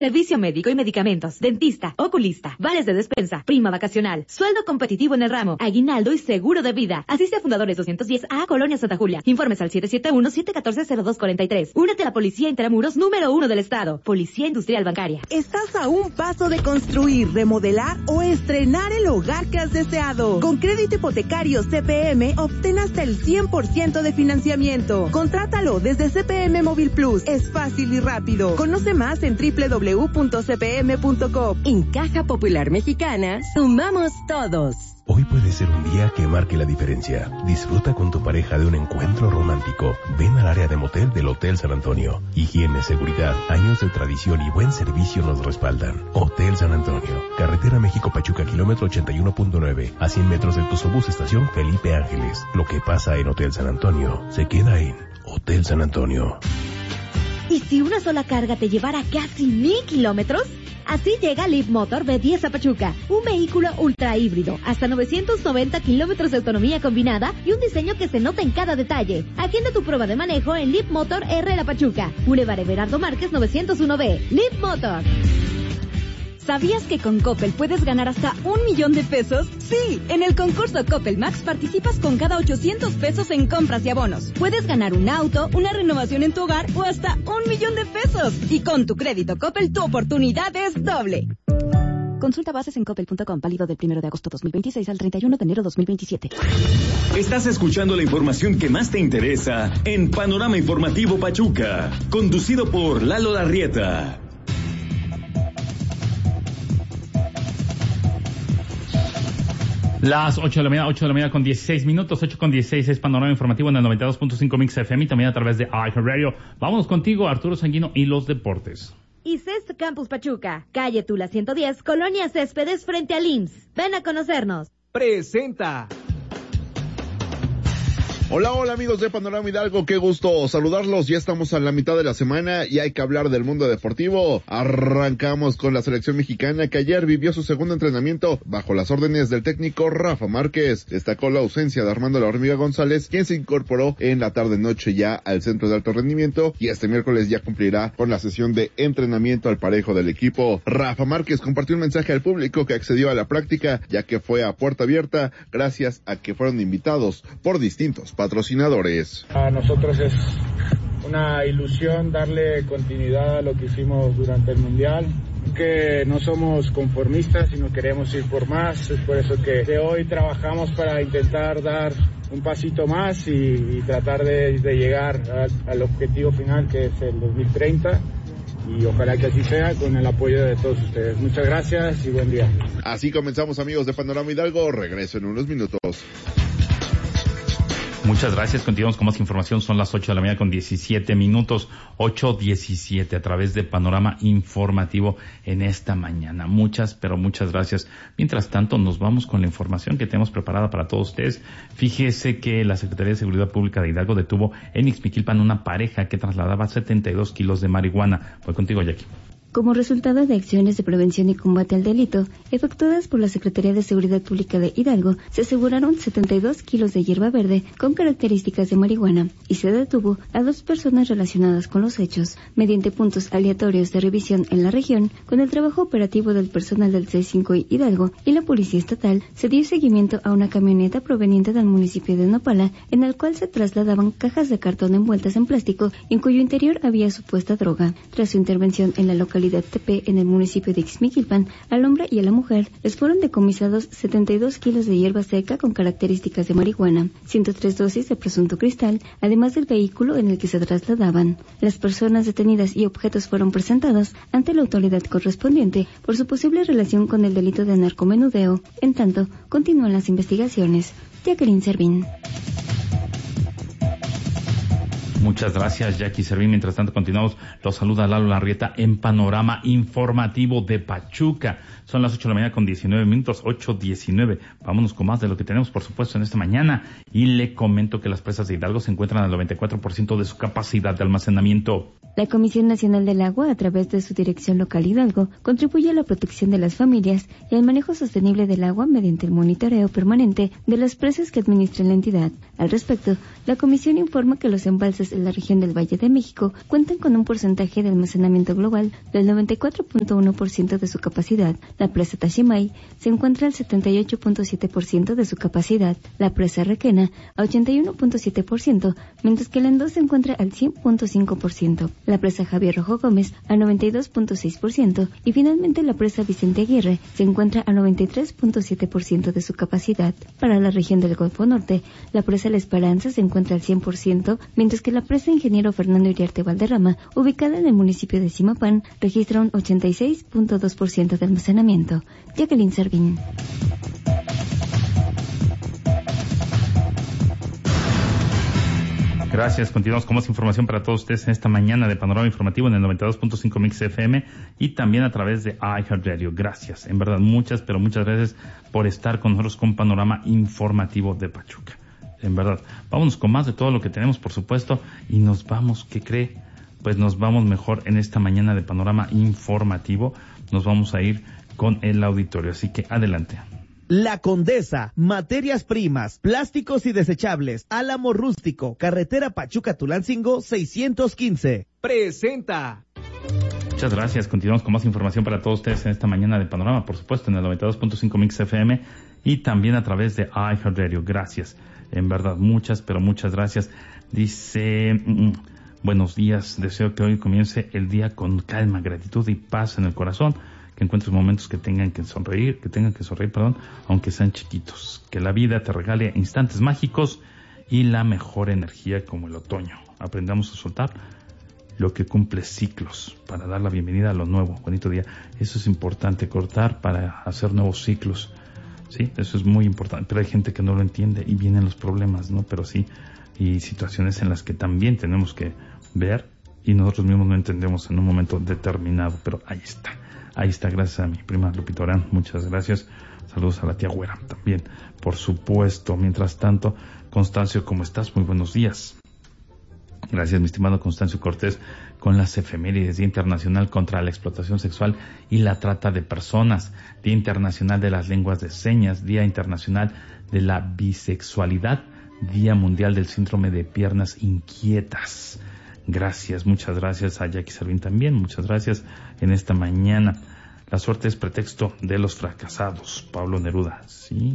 Servicio médico y medicamentos, dentista, oculista, vales de despensa, prima vacacional, sueldo competitivo en el ramo, aguinaldo y seguro de vida. Asiste a Fundadores 210 A, Colonia Santa Julia. Informes al 771-714-0243. Únete a la Policía Intramuros número 1 del Estado. Policía Industrial Bancaria. Estás a un paso de construir, remodelar o estrenar el hogar que has deseado. Con crédito hipotecario CPM, obtén hasta el 100% de financiamiento. Contrátalo desde CPM Móvil Plus. Es fácil y rápido. Conoce más en www.cpm.com. En Caja Popular Mexicana, sumamos todos. Hoy puede ser un día que marque la diferencia. Disfruta con tu pareja de un encuentro romántico. Ven al área de motel del Hotel San Antonio. Higiene, seguridad, años de tradición y buen servicio nos respaldan. Hotel San Antonio. Carretera México-Pachuca, kilómetro 81.9. A 100 metros del Tuzobús, estación Felipe Ángeles. Lo que pasa en Hotel San Antonio se queda en Hotel San Antonio. ¿Y si una sola carga te llevara casi 1,000 kilómetros? Así llega Leap Motor B10 a Pachuca, un vehículo ultra híbrido, hasta 990 kilómetros de autonomía combinada y un diseño que se nota en cada detalle. Agenda tu prueba de manejo en Leap Motor R La Pachuca, Boulevard Everardo Márquez 901B. Leap Motor. ¿Sabías que con Coppel puedes ganar hasta 1,000,000 de pesos? Sí, en el concurso Coppel Max participas con cada 800 pesos en compras y abonos. Puedes ganar un auto, una renovación en tu hogar o hasta 1,000,000 de pesos. Y con tu crédito Coppel, tu oportunidad es doble. Consulta bases en coppel.com, válido del 1 de agosto 2026 al 31 de enero 2027. Estás escuchando la información que más te interesa en Panorama Informativo Pachuca, conducido por Lalo Larrieta. Las 8 de la mañana con 16 minutos, 8:16 es Panorama Informativo en el 92.5 Mix FM y también a través de iHeartRadio. Vámonos contigo, Arturo Sanguino y los deportes. ICEST Campus Pachuca, calle Tula 110, Colonia Céspedes frente al IMSS. Ven a conocernos. Presenta. Hola amigos de Panorama Hidalgo, qué gusto saludarlos, ya estamos a la mitad de la semana y hay que hablar del mundo deportivo. Arrancamos con la selección mexicana que ayer vivió su segundo entrenamiento bajo las órdenes del técnico Rafa Márquez. Destacó la ausencia de Armando La Hormiga González, quien se incorporó en la tarde-noche ya al centro de alto rendimiento y este miércoles ya cumplirá con la sesión de entrenamiento al parejo del equipo. Rafa Márquez compartió un mensaje al público que accedió a la práctica ya que fue a puerta abierta gracias a que fueron invitados por distintos patrocinadores. A nosotros es una ilusión darle continuidad a lo que hicimos durante el Mundial, que no somos conformistas, sino queremos ir por más. Es por eso que de hoy trabajamos para intentar dar un pasito más y tratar de llegar al objetivo final, que es el 2030. Y ojalá que así sea, con el apoyo de todos ustedes. Muchas gracias y buen día. Así comenzamos, amigos de Panorama Hidalgo. Regreso en unos minutos. Muchas gracias. Continuamos con más información. Son las 8 de la mañana con 17 minutos. 8:17 a través de Panorama Informativo en esta mañana. Muchas, pero muchas gracias. Mientras tanto, nos vamos con la información que tenemos preparada para todos ustedes. Fíjese que la Secretaría de Seguridad Pública de Hidalgo detuvo en Ixmiquilpan una pareja que trasladaba 72 kilos de marihuana. Voy contigo, Jackie. Como resultado de acciones de prevención y combate al delito efectuadas por la Secretaría de Seguridad Pública de Hidalgo, se aseguraron 72 kilos de hierba verde con características de marihuana y se detuvo a 2 personas relacionadas con los hechos. Mediante puntos aleatorios de revisión en la región, con el trabajo operativo del personal del C5 Hidalgo y la Policía Estatal, se dio seguimiento a una camioneta proveniente del municipio de Nopala, en el cual se trasladaban cajas de cartón envueltas en plástico en cuyo interior había supuesta droga. Tras su intervención en la localidad Tepe, en el municipio de Ixmiquilpan, al hombre y a la mujer les fueron decomisados 72 kilos de hierba seca con características de marihuana, 103 dosis de presunto cristal, además del vehículo en el que se trasladaban. Las personas detenidas y objetos fueron presentados ante la autoridad correspondiente por su posible relación con el delito de narcomenudeo. En tanto, continúan las investigaciones. Jacqueline Servín. Muchas gracias, Jackie Servín. Mientras tanto, continuamos. Los saluda Lalo Larrieta en Panorama Informativo de Pachuca. Son las 8 de la mañana con 19 minutos, 8:19. Vámonos con más de lo que tenemos, por supuesto, en esta mañana. Y le comento que las presas de Hidalgo se encuentran al 94% de su capacidad de almacenamiento. La Comisión Nacional del Agua, a través de su Dirección Local Hidalgo, contribuye a la protección de las familias y al manejo sostenible del agua mediante el monitoreo permanente de las presas que administra la entidad. Al respecto, la Comisión informa que los embalses municipios en la región del Valle de México cuentan con un porcentaje de almacenamiento global del 94.1% de su capacidad. La presa Tashimay se encuentra al 78.7% de su capacidad, la presa Requena a 81.7%, mientras que la Endó se encuentra al 100.5%, la presa Javier Rojo Gómez a 92.6% y finalmente la presa Vicente Aguirre se encuentra a 93.7% de su capacidad. Para la región del Golfo Norte, la presa La Esperanza se encuentra al 100%, mientras que la presa Ingeniero Fernando Iriarte Valderrama, ubicada en el municipio de Zimapán, registra un 86.2% de almacenamiento. Jacqueline Servín. Gracias. Continuamos con más información para todos ustedes en esta mañana de Panorama Informativo en el 92.5 Mix FM y también a través de iHeartRadio. Gracias. En verdad, muchas gracias por estar con nosotros con Panorama Informativo de Pachuca. En verdad, vámonos con más de todo lo que tenemos, por supuesto, y nos vamos, ¿qué cree? Pues nos vamos mejor en esta mañana de Panorama Informativo. Nos vamos a ir con el auditorio, así que adelante. La Condesa, materias primas, plásticos y desechables, Álamo Rústico, carretera Pachuca-Tulancingo 615. Presenta. Muchas gracias. Continuamos con más información para todos ustedes en esta mañana de Panorama, por supuesto, en el 92.5 Mix FM y también a través de iHeartRadio. Gracias. En verdad, muchas gracias. Dice, buenos días. Deseo que hoy comience el día con calma, gratitud y paz en el corazón. Que encuentres momentos que tengan que sonreír, aunque sean chiquitos. Que la vida te regale instantes mágicos y la mejor energía como el otoño. Aprendamos a soltar lo que cumple ciclos para dar la bienvenida a lo nuevo. Bonito día. Eso es importante, cortar para hacer nuevos ciclos. Sí, eso es muy importante. Pero hay gente que no lo entiende y vienen los problemas, ¿no? Pero sí, y situaciones en las que también tenemos que ver y nosotros mismos no entendemos en un momento determinado. Pero ahí está. Ahí está, gracias a mi prima Lupita Orán, muchas gracias. Saludos a la tía Güera también, por supuesto. Mientras tanto, Constancio, ¿cómo estás? Muy buenos días. Gracias, mi estimado Constancio Cortés, con las efemérides. Día Internacional contra la Explotación Sexual y la Trata de Personas, Día Internacional de las Lenguas de Señas, Día Internacional de la Bisexualidad, Día Mundial del Síndrome de Piernas Inquietas. Gracias, muchas gracias a Jackie Servín también, muchas gracias en esta mañana. La suerte es pretexto de los fracasados, Pablo Neruda, ¿sí?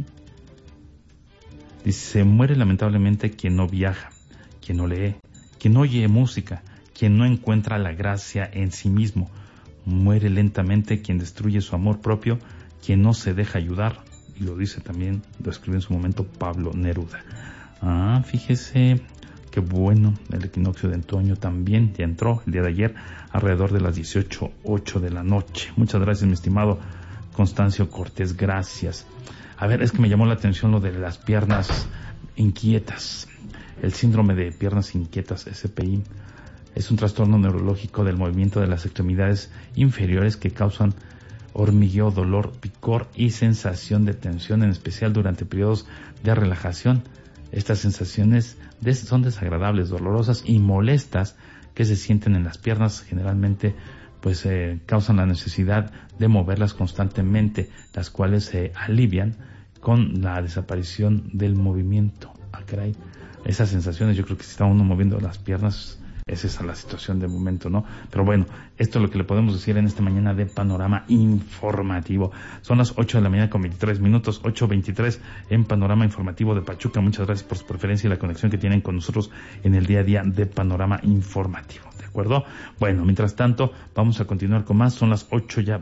Dice, muere lamentablemente quien no viaja, quien no lee, quien no oye música, quien no encuentra la gracia en sí mismo. Muere lentamente quien destruye su amor propio, quien no se deja ayudar. Y lo dice también, lo escribió en su momento Pablo Neruda. Fíjese... Qué bueno, el equinoccio de otoño también ya entró el día de ayer alrededor de las 18:08 de la noche. Muchas gracias, mi estimado Constancio Cortés, gracias. A ver, es que me llamó la atención lo de las piernas inquietas. El síndrome de piernas inquietas, SPI, es un trastorno neurológico del movimiento de las extremidades inferiores que causan hormigueo, dolor, picor y sensación de tensión, en especial durante periodos de relajación. Estas sensaciones son desagradables, dolorosas y molestas que se sienten en las piernas. Generalmente pues causan la necesidad de moverlas constantemente, las cuales se alivian con la desaparición del movimiento. Caray, esas sensaciones, yo creo que si está uno moviendo las piernas, es esa la situación de momento, ¿no? Pero bueno, esto es lo que le podemos decir en esta mañana de Panorama Informativo. Son las 8 de la mañana con 23 minutos, 8:23 en Panorama Informativo de Pachuca. Muchas gracias por su preferencia y la conexión que tienen con nosotros en el día a día de Panorama Informativo, ¿de acuerdo? Bueno, mientras tanto, vamos a continuar con más. Son las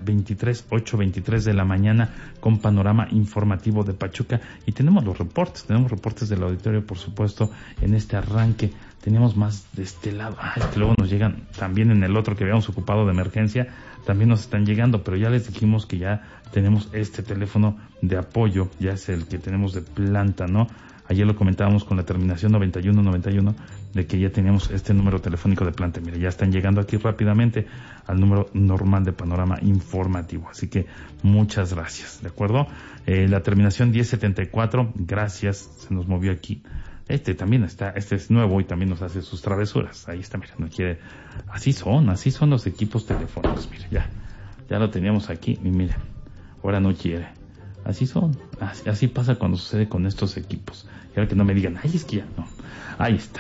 8:23 de la mañana con Panorama Informativo de Pachuca y tenemos reportes del auditorio, por supuesto, en este arranque. Teníamos más de este lado. Es que luego nos llegan también en el otro que habíamos ocupado de emergencia. También nos están llegando, pero ya les dijimos que ya tenemos este teléfono de apoyo. Ya es el que tenemos de planta, ¿no? Ayer lo comentábamos con la terminación 9191 de que ya teníamos este número telefónico de planta. Mire, ya están llegando aquí rápidamente al número normal de Panorama Informativo. Así que muchas gracias, ¿de acuerdo? La terminación 1074, gracias, se nos movió aquí. También está, este es nuevo y también nos hace sus travesuras. Ahí está, mira, no quiere. Así son los equipos telefónicos. Mire, ya lo teníamos aquí y mire, ahora no quiere. Así son, así pasa cuando sucede con estos equipos. Y ahora que no me digan, ay, es que ya no. Ahí está.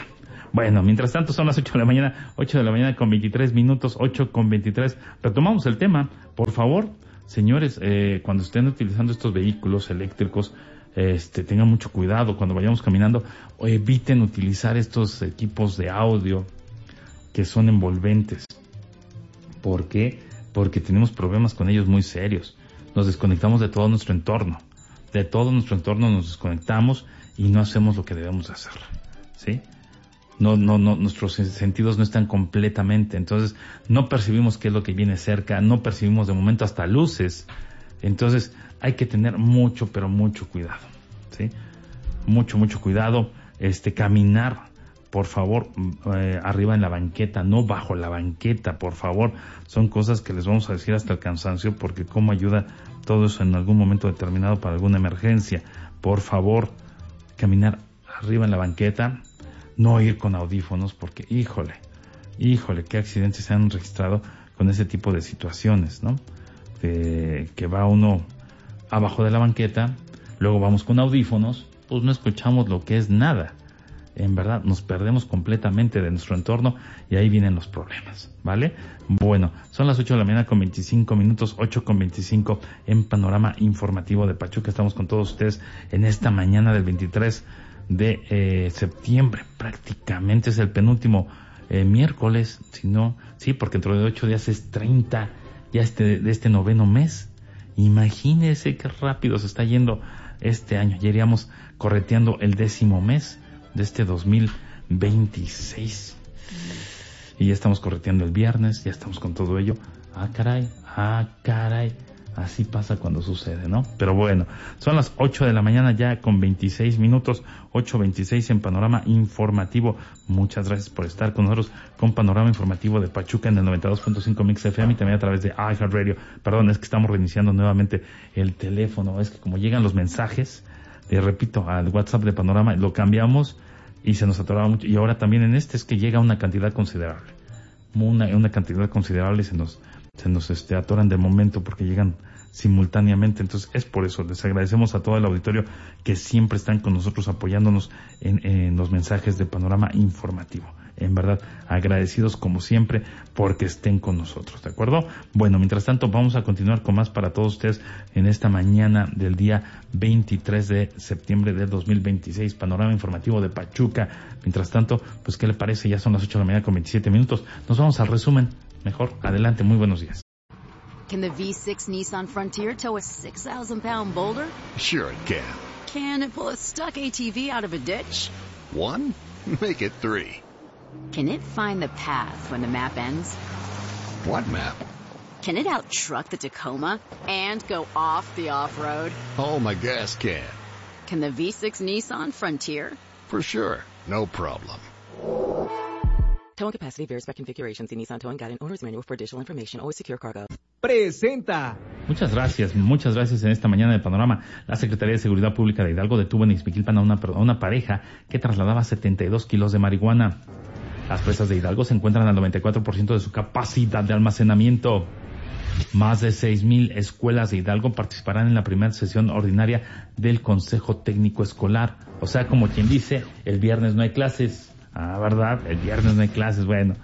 Bueno, mientras tanto son las 8 de la mañana con 23 minutos, 8 con 23. Retomamos el tema, por favor, señores, cuando estén utilizando estos vehículos eléctricos, tengan mucho cuidado cuando vayamos caminando, o eviten utilizar estos equipos de audio que son envolventes. ¿Por qué? Porque tenemos problemas con ellos muy serios. Nos desconectamos de todo nuestro entorno. De todo nuestro entorno nos desconectamos y no hacemos lo que debemos hacer. ¿Sí? No, nuestros sentidos no están completamente. Entonces, no percibimos qué es lo que viene cerca. No percibimos de momento hasta luces. Entonces, hay que tener mucho, pero mucho cuidado. ¿Sí? Mucho cuidado. Caminar, por favor, arriba en la banqueta, no bajo la banqueta, por favor. Son cosas que les vamos a decir hasta el cansancio, porque cómo ayuda todo eso en algún momento determinado para alguna emergencia. Por favor, caminar arriba en la banqueta, no ir con audífonos, porque híjole, qué accidentes se han registrado con ese tipo de situaciones, ¿no? Que va uno abajo de la banqueta, luego vamos con audífonos, pues no escuchamos lo que es nada. En verdad, nos perdemos completamente de nuestro entorno y ahí vienen los problemas, ¿vale? Bueno, son las 8 de la mañana con 25 minutos, 8 con 25 en Panorama Informativo de Pachuca. Estamos con todos ustedes en esta mañana del 23 de septiembre. Prácticamente es el penúltimo miércoles, sí, porque dentro de 8 días es 30 ya de este noveno mes. Imagínense qué rápido se está yendo este año. Ya iríamos correteando el 10º mes de este 2026. Y ya estamos correteando el viernes, ya estamos con todo ello. Ah, caray. Así pasa cuando sucede, ¿no? Pero bueno, son las 8 de la mañana ya con 26 minutos, 8:26 en Panorama Informativo. Muchas gracias por estar con nosotros con Panorama Informativo de Pachuca en el 92.5 Mix FM y también a través de iHeartRadio. Perdón, es que estamos reiniciando nuevamente el teléfono. Es que como llegan los mensajes, repito, al WhatsApp de Panorama, lo cambiamos y se nos atoraba mucho. Y ahora también en es que llega una cantidad considerable. Una cantidad considerable y se nos atoran de momento porque llegan simultáneamente. Entonces es por eso. Les agradecemos a todo el auditorio que siempre están con nosotros apoyándonos en los mensajes de Panorama Informativo. En verdad, agradecidos como siempre porque estén con nosotros, ¿de acuerdo? Bueno, mientras tanto vamos a continuar con más para todos ustedes en esta mañana del día 23 de septiembre del 2026, Panorama Informativo de Pachuca. Mientras tanto, pues ¿qué le parece? Ya son las 8 de la mañana con 27 minutos. Nos vamos al resumen. Mejor, adelante, muy buenos días. Can the V6 Nissan Frontier tow a 6,000-pound boulder? Sure it can. Can it pull a stuck ATV out of a ditch? 1? Make it 3. Can it find the path when the map ends? What map? Can it out-truck the Tacoma and go off the off-road? Oh, my gas can. Can the V6 Nissan Frontier? For sure, no problem. Towing capacity varies by configuration. See Nissan Towing Guide and Owner's Manual for additional information. Always secure cargo. Presenta. Muchas gracias en esta mañana de Panorama. La Secretaría de Seguridad Pública de Hidalgo detuvo en Ixmiquilpan a una pareja que trasladaba 72 kilos de marihuana. Las presas de Hidalgo se encuentran al 94% de su capacidad de almacenamiento. Más de 6,000 escuelas de Hidalgo participarán en la primera sesión ordinaria del Consejo Técnico Escolar. O sea, como quien dice, el viernes no hay clases. Ah, ¿verdad? El viernes no hay clases, bueno.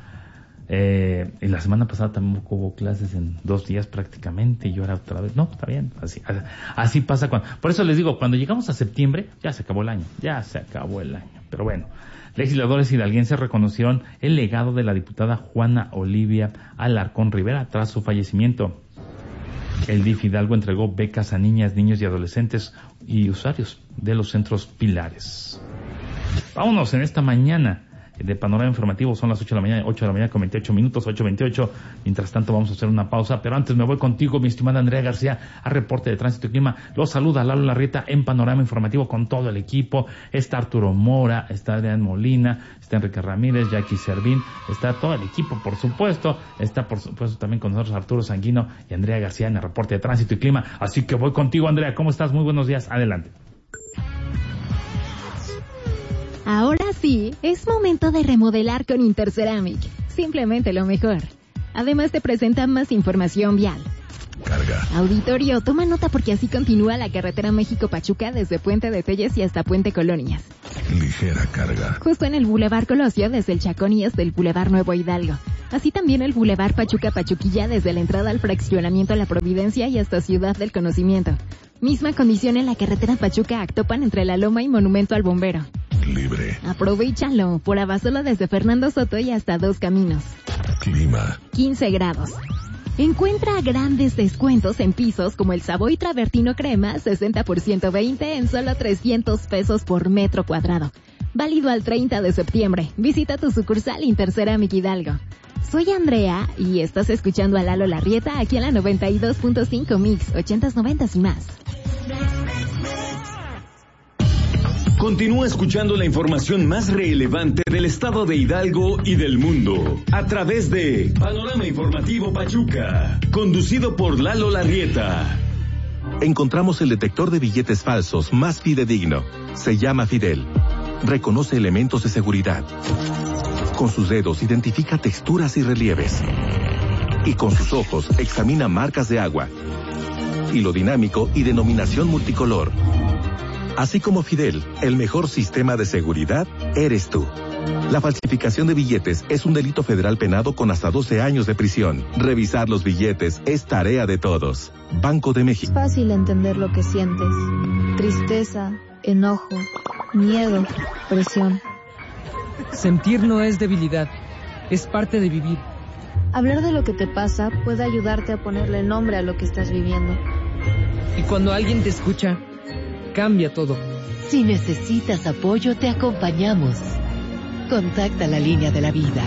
Y la semana pasada tampoco hubo clases en 2 días prácticamente, y ahora otra vez. No, está bien. Así pasa cuando. Por eso les digo, cuando llegamos a septiembre, ya se acabó el año. Pero bueno. Legisladores hidalguenses reconocieron el legado de la diputada Juana Olivia Alarcón Rivera tras su fallecimiento. El DIF Hidalgo entregó becas a niñas, niños y adolescentes y usuarios de los centros Pilares. Vámonos en esta mañana de Panorama Informativo. Son las 8 de la mañana con 28 minutos, 8:28. Mientras tanto vamos a hacer una pausa, pero antes me voy contigo, mi estimada Andrea García, a reporte de tránsito y clima. Los saluda Lalo Larrieta en Panorama Informativo con todo el equipo. Está Arturo Mora, está Adrián Molina, está Enrique Ramírez, Jackie Servín, está todo el equipo, por supuesto. Está por supuesto también con nosotros Arturo Sanguino y Andrea García en el reporte de tránsito y clima. Así que voy contigo, Andrea. ¿Cómo estás? Muy buenos días. Adelante. Ahora sí, es momento de remodelar con Interceramic. Simplemente lo mejor. Además te presenta más información vial. Carga. Auditorio, toma nota porque así continúa la carretera México-Pachuca desde Puente de Telles y hasta Puente Colonias. ligera carga. Justo en el Boulevard Colosio, desde el Chacón y hasta el Boulevard Nuevo Hidalgo. Así también el Boulevard Pachuca-Pachuquilla, desde la entrada al fraccionamiento La Providencia y hasta Ciudad del Conocimiento. Misma condición en la carretera Pachuca-Actopan entre La Loma y Monumento al Bombero. Libre. Aprovéchalo, por Abasolo desde Fernando Soto y hasta Dos Caminos. Clima. 15 grados. Encuentra grandes descuentos en pisos como el Savoy Travertino Crema, 60% 20 en solo 300 pesos por metro cuadrado. Válido al 30 de septiembre. Visita tu sucursal Interceramic Hidalgo. Soy Andrea y estás escuchando a Lalo Larrieta aquí en la 92.5 Mix, 80s, 90s y más. Continúa escuchando la información más relevante del estado de Hidalgo y del mundo a través de Panorama Informativo Pachuca, conducido por Lalo Larrieta. Encontramos el detector de billetes falsos más fidedigno. Se llama Fidel. Reconoce elementos de seguridad. Con sus dedos identifica texturas y relieves. Y con sus ojos examina marcas de agua. Hilo dinámico y denominación multicolor. Así como Fidel, el mejor sistema de seguridad eres tú. La falsificación de billetes es un delito federal penado con hasta 12 años de prisión. Revisar los billetes es tarea de todos. Banco de México. Es fácil entender lo que sientes. Tristeza, enojo, miedo, presión. Sentir no es debilidad, es parte de vivir. Hablar de lo que te pasa puede ayudarte a ponerle nombre a lo que estás viviendo. Y cuando alguien te escucha, cambia todo. Si necesitas apoyo, te acompañamos. Contacta la línea de la vida.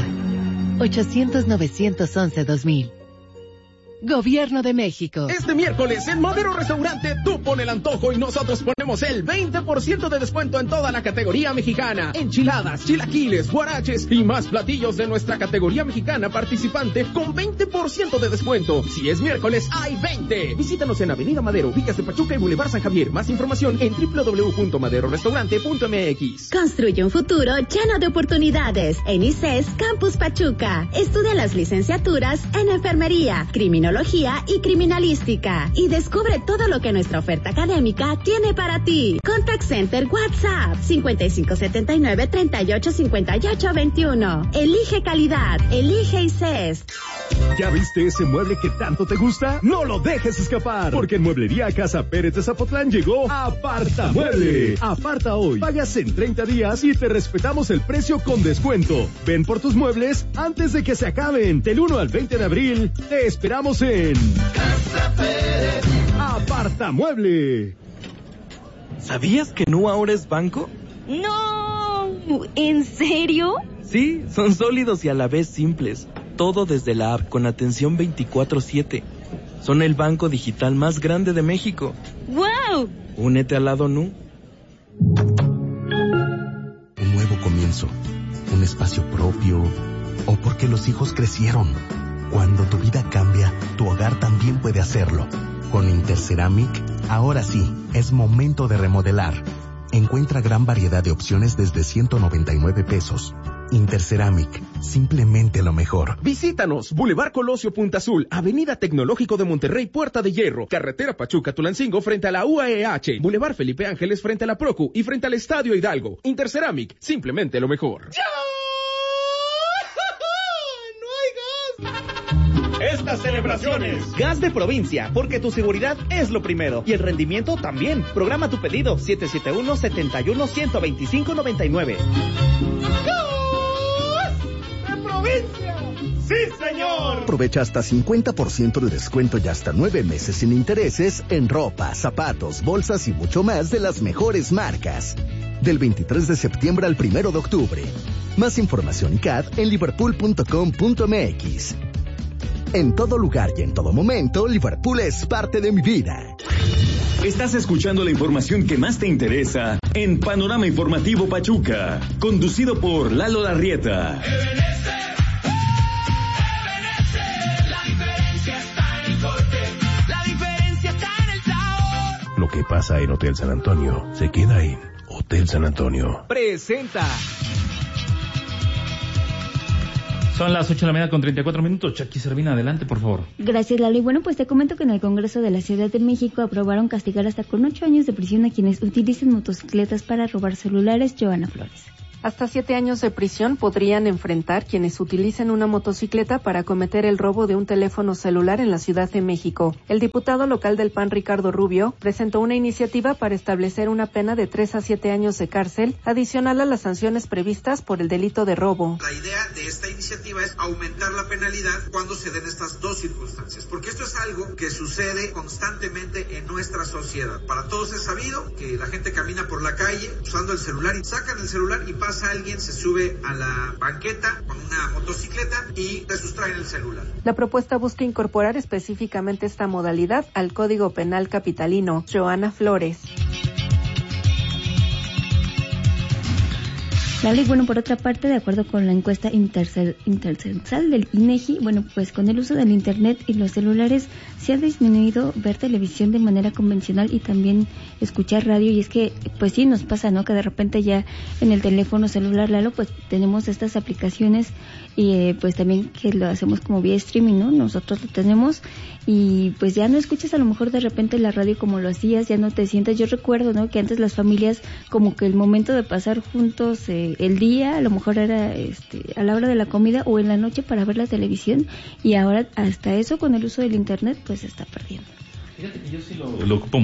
800-911-2000. Gobierno de México. Este miércoles en Madero Restaurante tú pon el antojo y nosotros ponemos el 20% de descuento en toda la categoría mexicana. Enchiladas, chilaquiles, guaraches y más platillos de nuestra categoría mexicana participante con 20% de descuento. Si es miércoles, hay 20. Visítanos en Avenida Madero, Villas de Pachuca y Boulevard San Javier. Más información en www.maderorestaurante.mx. Construye un futuro lleno de oportunidades en ICES Campus Pachuca. Estudia las licenciaturas en Enfermería, Criminología y Criminalística y descubre todo lo que nuestra oferta académica tiene para ti. Contact Center WhatsApp 5579-385821. Elige calidad, elige ICES. ¿Ya viste ese mueble que tanto te gusta? No lo dejes escapar, porque en Mueblería Casa Pérez de Zapotlán llegó Aparta Mueble. Aparta hoy, pagas en 30 días y te respetamos el precio con descuento. Ven por tus muebles antes de que se acaben. Del 1 al 20 de abril, te esperamos en Casa Pérez. Aparta Mueble. ¿Sabías que Nu ahora es banco? ¡No! ¿En serio? Sí, son sólidos y a la vez simples. Todo desde la app con atención 24/7. Son el banco digital más grande de México. ¡Wow! Únete al lado Nu. Un nuevo comienzo, un espacio propio, o porque los hijos crecieron. Cuando tu vida cambia, tu hogar también puede hacerlo. Con Interceramic, ahora sí, es momento de remodelar. Encuentra gran variedad de opciones desde 199 pesos. Interceramic, simplemente lo mejor. Visítanos, Boulevard Colosio Punta Azul, Avenida Tecnológico de Monterrey, Puerta de Hierro, Carretera Pachuca-Tulancingo frente a la UAEH, Boulevard Felipe Ángeles frente a la Procu y frente al Estadio Hidalgo. Interceramic, simplemente lo mejor. Estas celebraciones. Gas de provincia, porque tu seguridad es lo primero. Y el rendimiento también. Programa tu pedido 771-71-125-99. ¡Gas de provincia! ¡Sí, señor! Aprovecha hasta 50% de descuento y hasta 9 meses sin intereses en ropa, zapatos, bolsas y mucho más de las mejores marcas. Del 23 de septiembre al 1 de octubre. Más información y CAD en liverpool.com.mx. En todo lugar y en todo momento, Liverpool es parte de mi vida. Estás escuchando la información que más te interesa en Panorama Informativo Pachuca, conducido por Lalo Larrieta. Lo que pasa en Hotel San Antonio se queda en Hotel San Antonio. Presenta Son las 8 de la mañana con 34 minutos. Jackie Servina, adelante, por favor. Gracias, Lalo. Y bueno, pues te comento que en el Congreso de la Ciudad de México aprobaron castigar hasta con 8 años de prisión a quienes utilicen motocicletas para robar celulares. Joana Flores. Hasta 7 años de prisión podrían enfrentar quienes utilicen una motocicleta para cometer el robo de un teléfono celular en la Ciudad de México. El diputado local del PAN, Ricardo Rubio, presentó una iniciativa para establecer una pena de 3 a 7 años de cárcel, adicional a las sanciones previstas por el delito de robo. La idea de esta iniciativa es aumentar la penalidad cuando se den estas dos circunstancias, porque esto es algo que sucede constantemente en nuestra sociedad. Para todos es sabido que la gente camina por la calle usando el celular y sacan el celular y pasa alguien, se sube a la banqueta con una motocicleta y te sustraen el celular. La propuesta busca incorporar específicamente esta modalidad al Código Penal capitalino. Joana Flores. Claro, y bueno, por otra parte, de acuerdo con la encuesta intercensal del INEGI, bueno, pues con el uso del Internet y los celulares se ha disminuido ver televisión de manera convencional y también escuchar radio. Y es que, pues sí, nos pasa, ¿no? Que de repente ya en el teléfono celular, Lalo, pues tenemos estas aplicaciones y pues también que lo hacemos como vía streaming, ¿no? Nosotros lo tenemos y pues ya no escuchas a lo mejor de repente la radio como lo hacías, ya no te sientas. Yo recuerdo, ¿no? Que antes las familias como que el momento de pasar juntos el día, a lo mejor era a la hora de la comida o en la noche para ver la televisión, y ahora hasta eso con el uso del Internet pues se está perdiendo. Fíjate que yo sí lo ocupo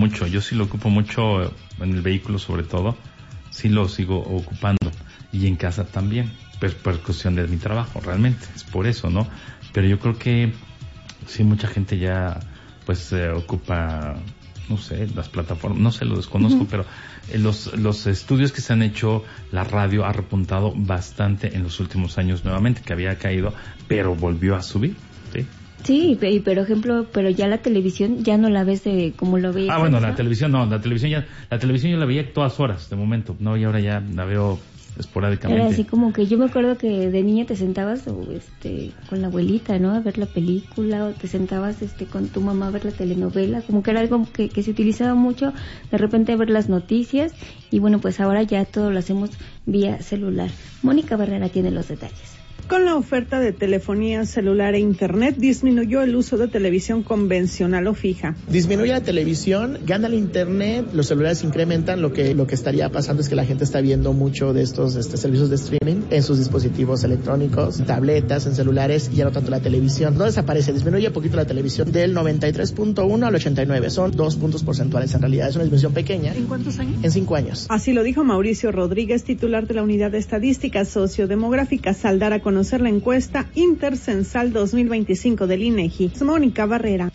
mucho en el vehículo, sobre todo, sí lo sigo ocupando, y en casa también, pues por cuestión de mi trabajo, realmente, es por eso, ¿no? Pero yo creo que sí, mucha gente ya pues ocupa, no sé, las plataformas, no sé, lo desconozco, pero los estudios que se han hecho, la radio ha repuntado bastante en los últimos años nuevamente, que había caído, pero volvió a subir, ¿sí? Sí, pero ya la televisión ya no la ves como lo veías. Bueno, la televisión yo la veía todas horas, de momento, no, y ahora ya la veo esporádicamente. Era así como que yo me acuerdo que de niña te sentabas con la abuelita, ¿no? A ver la película, o te sentabas con tu mamá a ver la telenovela, como que era algo que se utilizaba mucho, de repente a ver las noticias, y bueno, pues ahora ya todo lo hacemos vía celular. Mónica Barrera tiene los detalles. Con la oferta de telefonía celular e internet, disminuyó el uso de televisión convencional o fija. Disminuye la televisión, gana el internet, los celulares incrementan. Lo que estaría pasando es que la gente está viendo mucho de estos servicios de streaming en sus dispositivos electrónicos, tabletas, en celulares, y ya no tanto la televisión. No desaparece, disminuye un poquito la televisión del 93.1 al 89. Son 2 puntos porcentuales en realidad, es una disminución pequeña. ¿En cuántos años? En 5 años. Así lo dijo Mauricio Rodríguez, titular de la Unidad de Estadística Sociodemográfica, al dar a conocer la encuesta intercensal 2025 del INEGI. Mónica Barrera.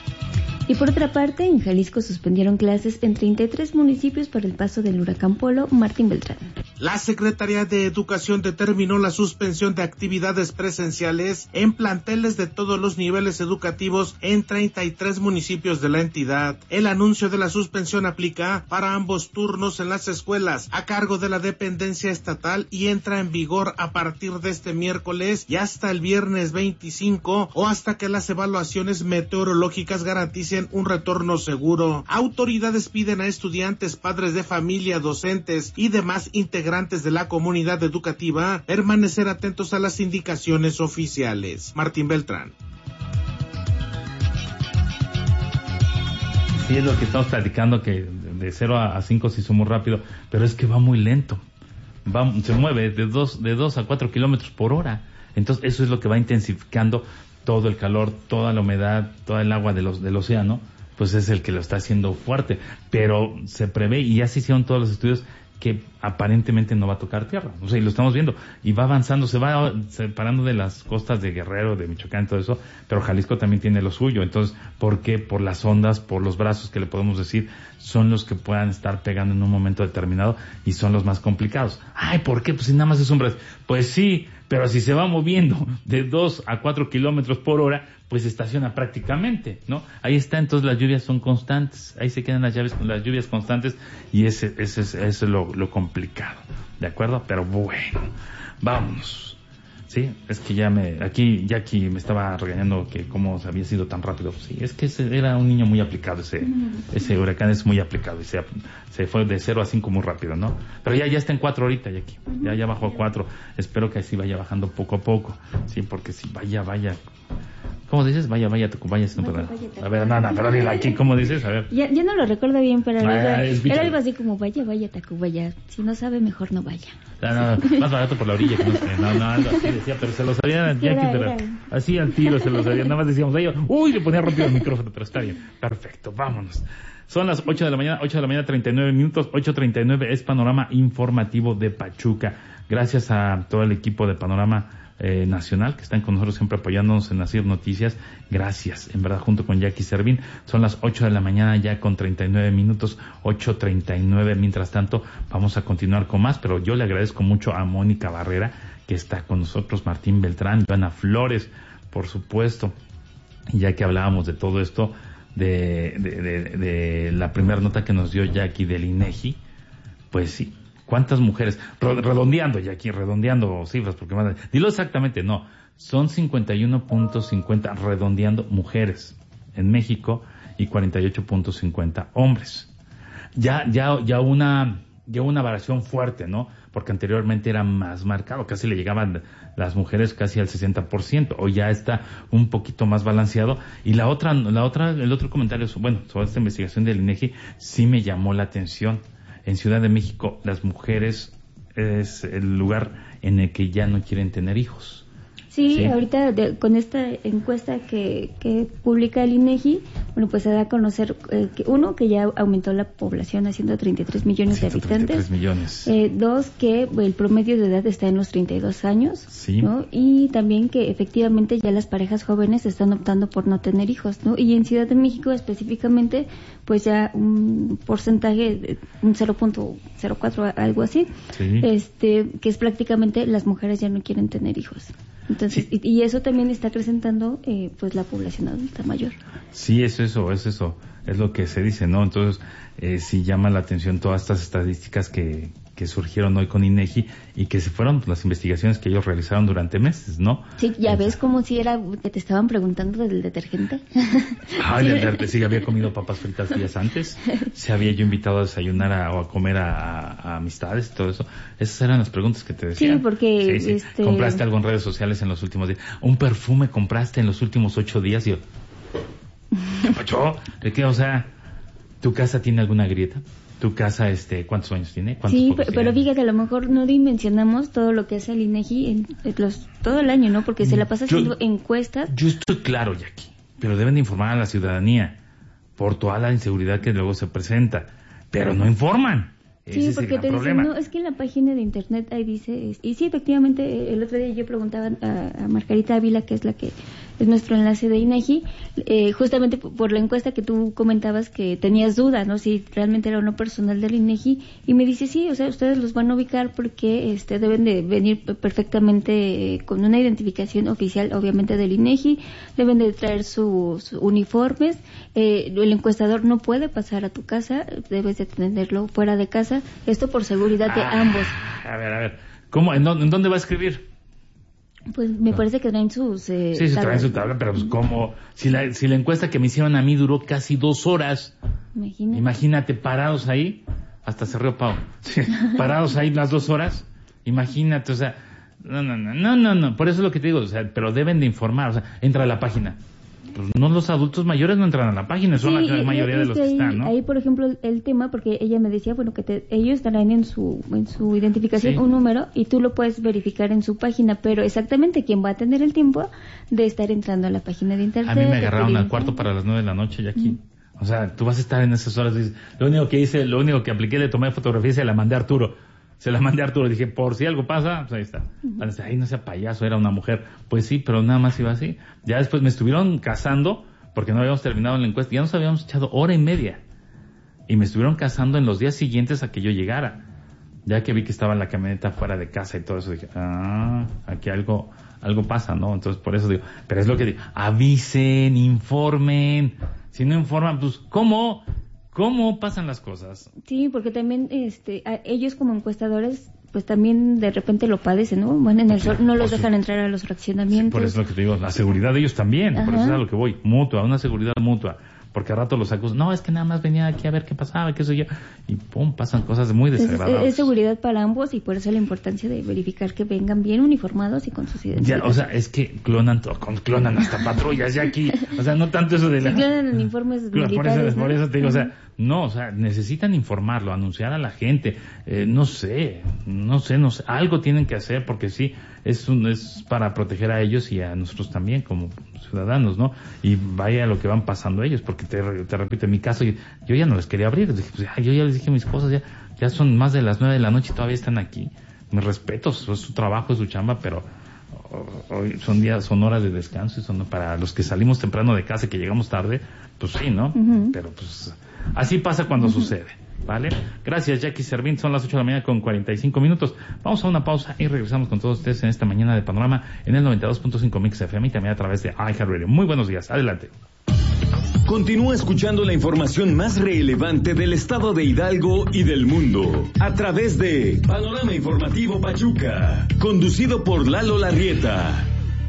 Y por otra parte, en Jalisco suspendieron clases en 33 municipios por el paso del huracán Polo. Martín Beltrán. La Secretaría de Educación determinó la suspensión de actividades presenciales en planteles de todos los niveles educativos en 33 municipios de la entidad. El anuncio de la suspensión aplica para ambos turnos en las escuelas a cargo de la dependencia estatal y entra en vigor a partir de este miércoles y hasta el viernes 25, o hasta que las evaluaciones meteorológicas garanticen un retorno seguro. Autoridades piden a estudiantes, padres de familia, docentes y demás integrantes de la comunidad educativa permanecer atentos a las indicaciones oficiales. Martín Beltrán. Sí, es lo que estamos platicando, que de 0 a 5 se hizo muy rápido, pero es que va muy lento. Se mueve de 2 a 4 kilómetros por hora. Entonces eso es lo que va intensificando todo el calor, toda la humedad, todo el agua del océano, pues es el que lo está haciendo fuerte. Pero se prevé, y ya se hicieron todos los estudios, que aparentemente no va a tocar tierra. O sea, y lo estamos viendo. Y va avanzando, se va separando de las costas de Guerrero, de Michoacán, todo eso. Pero Jalisco también tiene lo suyo. Entonces, ¿por qué? Por las ondas, por los brazos que le podemos decir, son los que puedan estar pegando en un momento determinado y son los más complicados. Ay, ¿por qué? Pues si nada más es un brazo. Pues sí, pero si se va moviendo de 2 a 4 kilómetros por hora, pues estaciona prácticamente, ¿no? Ahí está, entonces las lluvias son constantes, ahí se quedan las lluvias constantes, y ese es lo complicado, ¿de acuerdo? Pero bueno, vámonos. Sí, es que aquí Jackie me estaba regañando que cómo había sido tan rápido. Sí, es que era un niño muy aplicado, ese huracán es muy aplicado y se fue de 0 a 5 muy rápido, ¿no? Pero ya está en 4 ahorita, Jackie. Ya bajó a 4. Espero que así vaya bajando poco a poco. Sí, porque si vaya. ¿Cómo dices? Vaya, Tacubaya. A ver, nada, pero dile aquí, ¿cómo dices? A ver. Ya no lo recuerdo bien, pero era algo así como vaya, Tacubaya. Si no sabe, mejor no vaya. No, más barato por la orilla que no sé. No, algo así decía, pero se lo sabían Jackie, pero así al tiro se lo sabían. Nada más decíamos a ellos, le ponía rápido el micrófono, pero está bien. Perfecto, vámonos. Son las 8 de la mañana, 39 minutos, 8:39 es Panorama Informativo de Pachuca. Gracias a todo el equipo de Panorama Nacional, que están con nosotros siempre apoyándonos en Asir Noticias. Gracias, en verdad, junto con Jackie Servín. Son las 8 de la mañana ya con 39 minutos, 8:39. Mientras tanto, vamos a continuar con más, pero yo le agradezco mucho a Mónica Barrera, que está con nosotros, Martín Beltrán, Joana Flores, por supuesto. Y ya que hablábamos de todo esto, de la primera nota que nos dio Jackie del INEGI, pues sí. ¿Cuántas mujeres? Redondeando, Jackie, redondeando cifras, porque dilo exactamente, no. Son 51.50 redondeando mujeres en México y 48.50 hombres. Ya una variación fuerte, ¿no? Porque anteriormente era más marcado, casi le llegaban las mujeres casi al 60%, hoy ya está un poquito más balanceado. Y el otro comentario, sobre esta investigación del INEGI, sí me llamó la atención. En Ciudad de México, las mujeres es el lugar en el que ya no quieren tener hijos. Sí, ahorita con esta encuesta que publica el INEGI, pues se da a conocer que ya aumentó la población a 133 millones de habitantes. 133 millones. 2, que el promedio de edad está en los 32 años. Sí. ¿No? Y también que efectivamente ya las parejas jóvenes están optando por no tener hijos, ¿no? Y en Ciudad de México específicamente, pues ya un porcentaje, un 0.04, algo así, sí. Que es prácticamente las mujeres ya no quieren tener hijos. Entonces, sí. y eso también está acrecentando pues la población adulta mayor. Sí, es eso, es lo que se dice, ¿no? Entonces, sí llama la atención todas estas estadísticas que surgieron hoy con INEGI y que se fueron las investigaciones que ellos realizaron durante meses, ¿no? Sí, ya ves como si era que te estaban preguntando del detergente. Sí, había comido papas fritas días antes, se había yo invitado a desayunar o a comer a amistades, todo eso. Esas eran las preguntas que te decían. Sí, porque sí. ¿Compraste algo en redes sociales en los últimos días? ¿Un perfume compraste en los últimos 8 días? Y yo, ¿qué pasó? ¿De qué? O sea, ¿tu casa tiene alguna grieta? ¿Tu casa, cuántos años tiene? Sí, pero fíjate, a lo mejor no dimensionamos todo lo que hace el INEGI todo el año, ¿no? Porque se la pasa haciendo encuestas. Yo estoy claro, Jackie, pero deben de informar a la ciudadanía por toda la inseguridad que luego se presenta, pero no informan. Sí, porque te dicen, no, es que en la página de internet ahí dice, y sí, efectivamente, el otro día yo preguntaba a Margarita Ávila, que es la que es nuestro enlace de INEGI, justamente por la encuesta que tú comentabas que tenías duda, ¿no? Si realmente era o no personal del INEGI, y me dice, sí, o sea, ustedes los van a ubicar porque deben de venir perfectamente con una identificación oficial, obviamente, del INEGI, deben de traer sus uniformes, el encuestador no puede pasar a tu casa, debes de tenerlo fuera de casa, esto por seguridad de ambos. A ver, ¿cómo? ¿En dónde va a escribir? Pues me parece que traen sus sí, traen su tabla, pero pues ¿cómo? Si la encuesta que me hicieron a mí duró casi 2 horas. Imagínate, parados ahí, hasta se rió Pau. Sí, parados ahí las 2 horas. Imagínate, o sea, no, por eso es lo que te digo, o sea, pero deben de informar, o sea, entra a la página. Pues no, los adultos mayores no entran a la página, son la mayoría de los que están, ¿no? Ahí, por ejemplo, el tema, porque ella me decía, bueno, que ellos traen en su identificación un número y tú lo puedes verificar en su página, pero exactamente quién va a tener el tiempo de estar entrando a la página de internet. A mí me agarraron al cuarto para las 9 de la noche y aquí. O sea, tú vas a estar en esas horas. Lo único que apliqué, le tomé fotografía y se la mandé a Arturo. Dije, por si algo pasa, pues ahí está. Ahí no sea payaso, era una mujer. Pues sí, pero nada más iba así. Ya después me estuvieron cazando, porque no habíamos terminado la encuesta, ya nos habíamos echado 1:30. Y me estuvieron cazando en los días siguientes a que yo llegara. Ya que vi que estaba la camioneta fuera de casa y todo eso, dije, aquí algo pasa, ¿no? Entonces por eso digo, pero es lo que digo, avisen, informen. Si no informan, pues, ¿cómo pasan las cosas? Sí, porque también ellos como encuestadores pues también de repente lo padecen, ¿no? Van en el sol, no los dejan entrar a los fraccionamientos. Sí, por eso es lo que te digo, la seguridad de ellos también, por eso es a lo que voy, mutua, una seguridad mutua. Porque a rato los acusan, no, es que nada más venía aquí a ver qué pasaba, qué soy yo, y pum, pasan cosas muy desagradables. Es seguridad para ambos y por eso la importancia de verificar que vengan bien uniformados y con sus identidades. Ya, o sea, es que clonan hasta patrullas ya aquí, o sea, no tanto eso de la... Clonan uniformes militares, por eso te digo, o sea, necesitan informarlo, anunciar a la gente, no sé, algo tienen que hacer porque sí, es para proteger a ellos y a nosotros también como ciudadanos, ¿no? Y vaya lo que van pasando ellos, porque te repito, en mi caso, yo ya no les quería abrir, dije, pues, yo ya les dije mis cosas, ya son más de las 9 de la noche y todavía están aquí. Mis respetos, es su trabajo, es su chamba, pero hoy son horas de descanso y son para los que salimos temprano de casa y que llegamos tarde, pues sí, ¿no? Pero pues así pasa cuando sucede, ¿vale? Gracias, Jackie Servín, son las 8 de la mañana con 45 minutos. Vamos a una pausa y regresamos con todos ustedes en esta mañana de Panorama en el 92.5 Mix FM y también a través de iHeartRadio. Muy buenos días, adelante. Continúa escuchando la información más relevante del estado de Hidalgo y del mundo a través de Panorama Informativo Pachuca, conducido por Lalo Larrieta.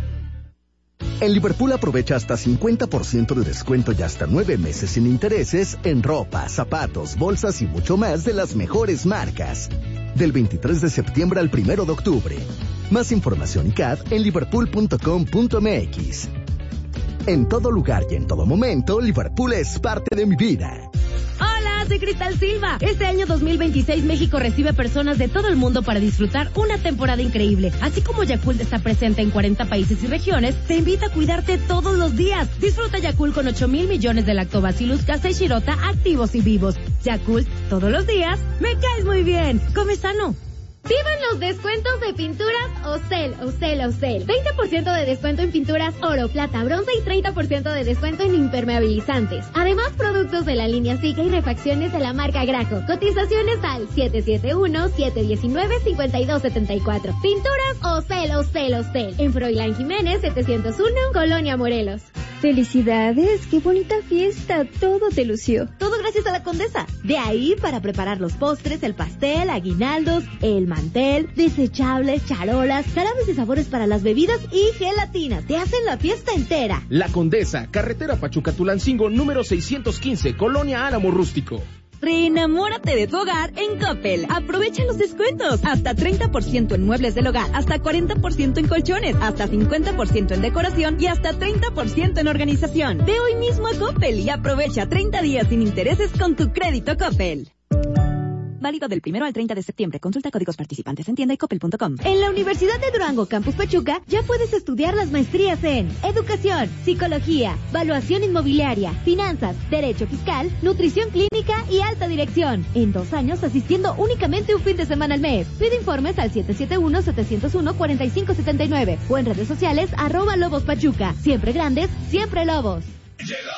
En Liverpool aprovecha hasta 50% de descuento y hasta 9 meses sin intereses en ropa, zapatos, bolsas y mucho más de las mejores marcas. Del 23 de septiembre al 1 de octubre. Más información y CAD en liverpool.com.mx. En todo lugar y en todo momento, Liverpool es parte de mi vida. Hola, soy Cristal Silva. Este año 2026 México recibe personas de todo el mundo para disfrutar una temporada increíble. Así como Yakult está presente en 40 países y regiones, te invita a cuidarte todos los días. Disfruta Yakult con 8,000 millones de Lactobacillus casei shirota activos y vivos. Yakult, todos los días, me caes muy bien. Come sano. ¡Vivan los descuentos de pinturas Ocel! 20% de descuento en pinturas oro, plata, bronce y 30% de descuento en impermeabilizantes. Además, productos de la línea Zika y refacciones de la marca Graco. Cotizaciones al 771-719-5274. Pinturas Ocel. En Froilán Jiménez, 701, Colonia Morelos. ¡Felicidades! ¡Qué bonita fiesta! Todo te lució. Todo gracias a la Condesa. De ahí para preparar los postres, el pastel, aguinaldos, el mantel, desechables, charolas, jarabes de sabores para las bebidas y gelatinas. Te hacen la fiesta entera. La Condesa, carretera Pachuca-Tulancingo, número 615, Colonia Álamo Rústico. Reenamórate de tu hogar en Coppel. Aprovecha los descuentos. Hasta 30% en muebles del hogar, hasta 40% en colchones, hasta 50% en decoración y hasta 30% en organización. Ve hoy mismo a Coppel y aprovecha 30 días sin intereses con tu crédito Coppel. Válido del 1 al 30 de septiembre. Consulta códigos participantes en tienda y coppel.com. En la Universidad de Durango, Campus Pachuca, ya puedes estudiar las maestrías en Educación, Psicología, Valuación Inmobiliaria, Finanzas, Derecho Fiscal, Nutrición Clínica y Alta Dirección. En 2 años asistiendo únicamente un fin de semana al mes. Pide informes al 771-701-4579 o en redes sociales @Lobos Pachuca. Siempre grandes, siempre Lobos. Llegó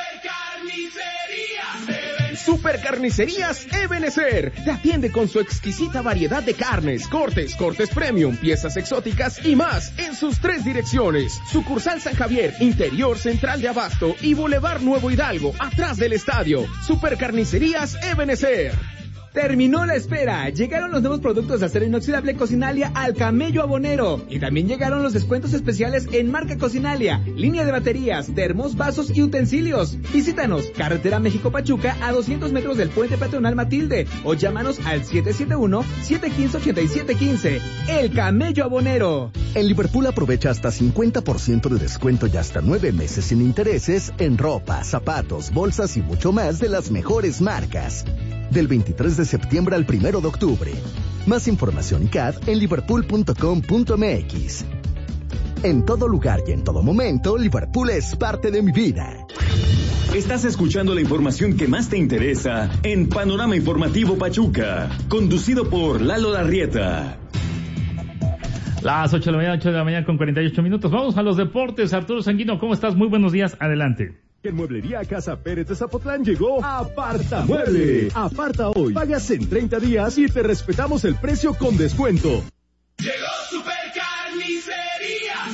Supercarnicerías Ebenezer. Te atiende con su exquisita variedad de carnes, cortes premium, piezas exóticas y más en sus 3 direcciones. Sucursal San Javier, Interior Central de Abasto y Boulevard Nuevo Hidalgo, atrás del estadio. Supercarnicerías Ebenezer. Terminó la espera. Llegaron los nuevos productos de acero inoxidable Cocinalia al Camello Abonero. Y también llegaron los descuentos especiales en marca Cocinalia, línea de baterías, termos, vasos y utensilios. Visítanos, carretera México-Pachuca a 200 metros del puente peatonal Matilde. O llámanos al 771-715-8715. El Camello Abonero. En Liverpool aprovecha hasta 50% de descuento y hasta 9 meses sin intereses en ropa, zapatos, bolsas y mucho más de las mejores marcas. Del 23 de septiembre al 1 de octubre. Más información y CAD en liverpool.com.mx. En todo lugar y en todo momento, Liverpool es parte de mi vida. Estás escuchando la información que más te interesa en Panorama Informativo Pachuca, conducido por Lalo Larrieta. Las 8 de la mañana con 48 minutos. Vamos a los deportes. Arturo Sanguino, ¿cómo estás? Muy buenos días. Adelante. En Mueblería Casa Pérez de Zapotlán llegó Aparta Mueble. Aparta hoy. Pagas en 30 días y te respetamos el precio con descuento. Llegó Supercarnicerías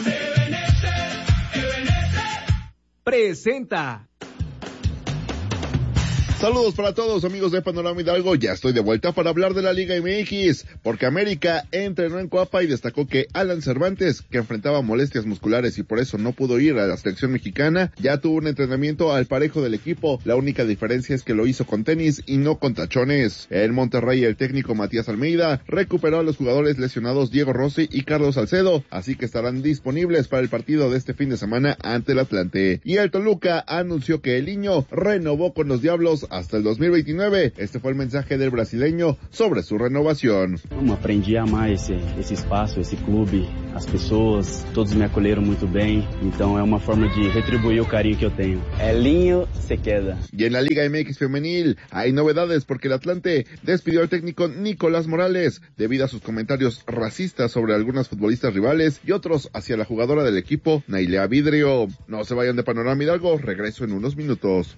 Ebenezer. Presenta. Saludos para todos, amigos de Panorama Hidalgo. Ya estoy de vuelta para hablar de la Liga MX, porque América entrenó en Coapa y destacó que Alan Cervantes, que enfrentaba molestias musculares y por eso no pudo ir a la selección mexicana, ya tuvo un entrenamiento al parejo del equipo. La única diferencia es que lo hizo con tenis y no con tachones. En Monterrey, el técnico Matías Almeida recuperó a los jugadores lesionados Diego Rossi y Carlos Salcedo, así que estarán disponibles para el partido de este fin de semana ante el Atlante. Y el Toluca anunció que el Niño renovó con los Diablos hasta el 2029. Este fue el mensaje del brasileño sobre su renovación. Aprendi a amar esse espaço, esse clube, as pessoas, todos me acolheram muito bem, então é uma forma de retribuir o carinho que eu tenho. El Niño se queda. Y en la Liga MX femenil hay novedades porque el Atlante despidió al técnico Nicolás Morales debido a sus comentarios racistas sobre algunas futbolistas rivales y otros hacia la jugadora del equipo, Nailea Vidrio. No se vayan de Panorama Hidalgo, regreso en unos minutos.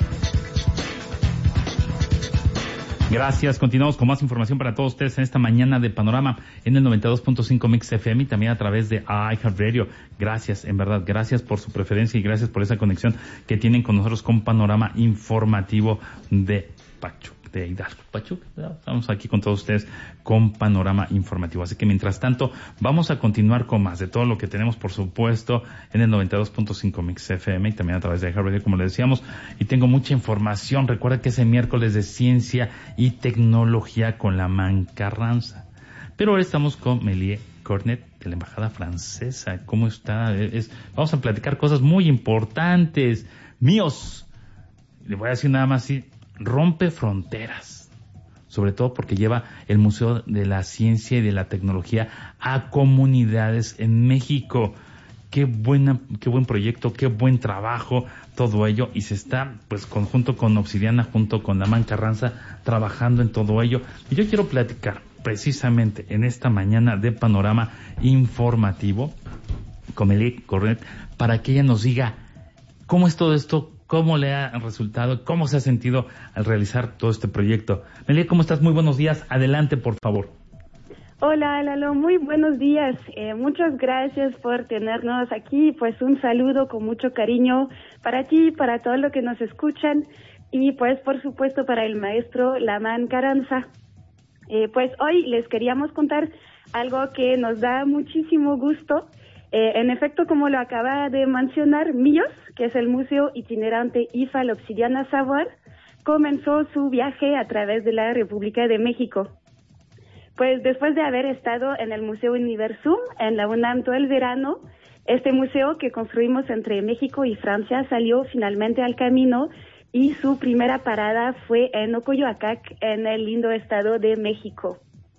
Gracias, continuamos con más información para todos ustedes en esta mañana de Panorama en el 92.5 Mix FM y también a través de iHeartRadio. Gracias, en verdad, gracias por su preferencia y gracias por esa conexión que tienen con nosotros con Panorama Informativo de Hidalgo, Pachuca. Estamos aquí con todos ustedes con Panorama Informativo. Así que mientras tanto, vamos a continuar con más de todo lo que tenemos, por supuesto, en el 92.5 Mix FM y también a través de iHeartRadio, como le decíamos. Y tengo mucha información. Recuerda que es el miércoles de Ciencia y Tecnología con la Man Carranza. Pero ahora estamos con Mélie Cornet de la Embajada Francesa. ¿Cómo está? Vamos a platicar cosas muy importantes. Míos. Le voy a decir nada más así. Rompe fronteras, sobre todo porque lleva el Museo de la Ciencia y de la Tecnología a comunidades en México. Qué buen proyecto, qué buen trabajo, todo ello, y se está, pues, junto con Obsidiana, junto con la Man Carranza, trabajando en todo ello. Y yo quiero platicar precisamente en esta mañana de Panorama Informativo con Mélie Cornet para que ella nos diga cómo es todo esto, cómo le ha resultado, cómo se ha sentido al realizar todo este proyecto. Mélie, ¿cómo estás? Muy buenos días. Adelante, por favor. Hola, Lalo. Muy buenos días. Muchas gracias por tenernos aquí. Pues un saludo con mucho cariño para ti, para todos los que nos escuchan y pues por supuesto para el maestro Laman Carranza. Pues hoy les queríamos contar algo que nos da muchísimo gusto. En efecto, como lo acaba de mencionar, MIOS, que es el Museo Itinerante IFA La Obsidiana Savoir, comenzó su viaje a través de la República de México. Pues después de haber estado en el Museo Universum, en la UNAM todo el verano, este museo que construimos entre México y Francia salió finalmente al camino y su primera parada fue en Ocoyoacac, en el lindo estado de México.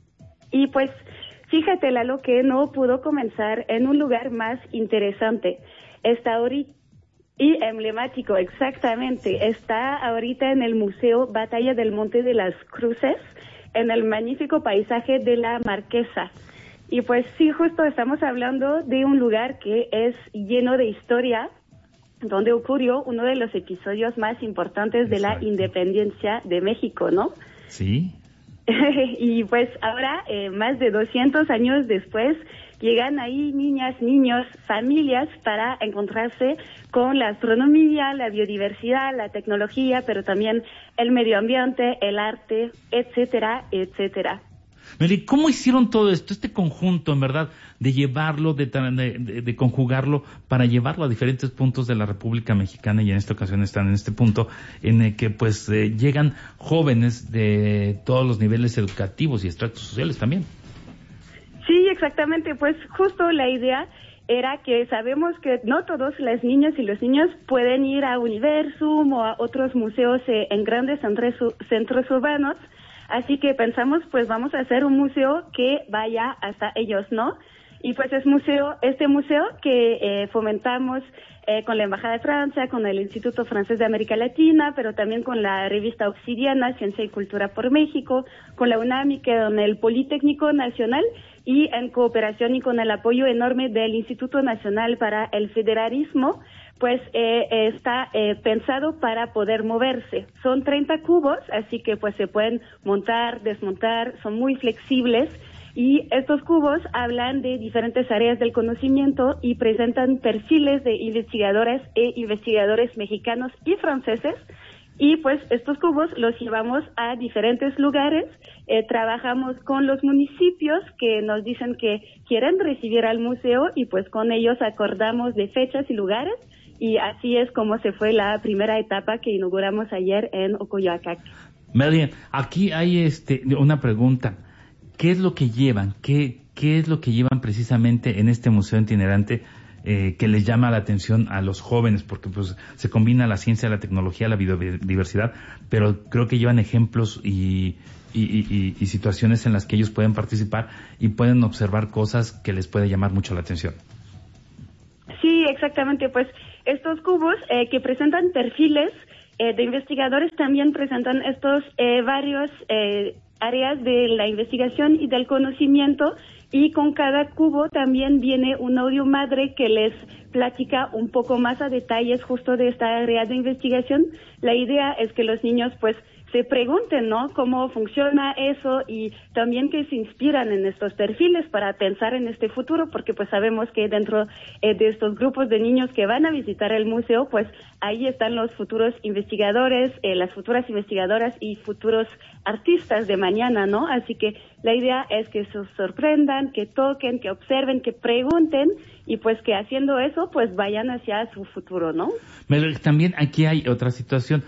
Y pues, fíjate, Lalo, que no pudo comenzar en un lugar más interesante. Está ahorita, y emblemático, exactamente. Está ahorita en el Museo Batalla del Monte de las Cruces, en el magnífico paisaje de la Marquesa. Y pues sí, justo estamos hablando de un lugar que es lleno de historia, donde ocurrió uno de los episodios más importantes de la independencia de México, ¿no? Sí. Y pues ahora, más de 200 años después, llegan ahí niñas, niños, familias para encontrarse con la astronomía, la biodiversidad, la tecnología, pero también el medio ambiente, el arte, etcétera, etcétera. Mélie, ¿cómo hicieron todo esto, este conjunto, en verdad, de llevarlo, de conjugarlo para llevarlo a diferentes puntos de la República Mexicana? Y en esta ocasión están en este punto en el que pues llegan jóvenes de todos los niveles educativos y estratos sociales también. Sí, exactamente, pues justo la idea era que sabemos que no todos las niñas y los niños pueden ir a Universum o a otros museos en grandes centros urbanos. Así que pensamos, pues vamos a hacer un museo que vaya hasta ellos, ¿no? Y pues este museo que fomentamos con la Embajada de Francia, con el Instituto Francés de América Latina, pero también con la revista Obsidiana, Ciencia y Cultura por México, con la UNAM y con el Politécnico Nacional y en cooperación y con el apoyo enorme del Instituto Nacional para el Federalismo, pues está pensado para poder moverse. Son 30 cubos, así que pues se pueden montar, desmontar, son muy flexibles y estos cubos hablan de diferentes áreas del conocimiento y presentan perfiles de investigadoras e investigadores mexicanos y franceses y pues estos cubos los llevamos a diferentes lugares, trabajamos con los municipios que nos dicen que quieren recibir al museo y pues con ellos acordamos de fechas y lugares, y así es como se fue la primera etapa que inauguramos ayer en Ocoyoacac. Meli, aquí hay una pregunta. ¿Qué es lo que llevan? ¿Qué es lo que llevan precisamente en este museo itinerante que les llama la atención a los jóvenes? Porque pues se combina la ciencia, la tecnología, la biodiversidad, pero creo que llevan ejemplos y situaciones en las que ellos pueden participar y pueden observar cosas que les puede llamar mucho la atención. Sí, exactamente. Pues estos cubos que presentan perfiles de investigadores también presentan estos varios áreas de la investigación y del conocimiento, y con cada cubo también viene un audio madre que les platica un poco más a detalles justo de esta área de investigación. La idea es que los niños pues se pregunten, ¿no?, cómo funciona eso, y también que se inspiran en estos perfiles para pensar en este futuro, porque pues sabemos que dentro de estos grupos de niños que van a visitar el museo, pues ahí están los futuros investigadores, las futuras investigadoras y futuros artistas de mañana, ¿no? Así que la idea es que se sorprendan, que toquen, que observen, que pregunten, y pues que haciendo eso pues vayan hacia su futuro, ¿no? También aquí hay otra situación.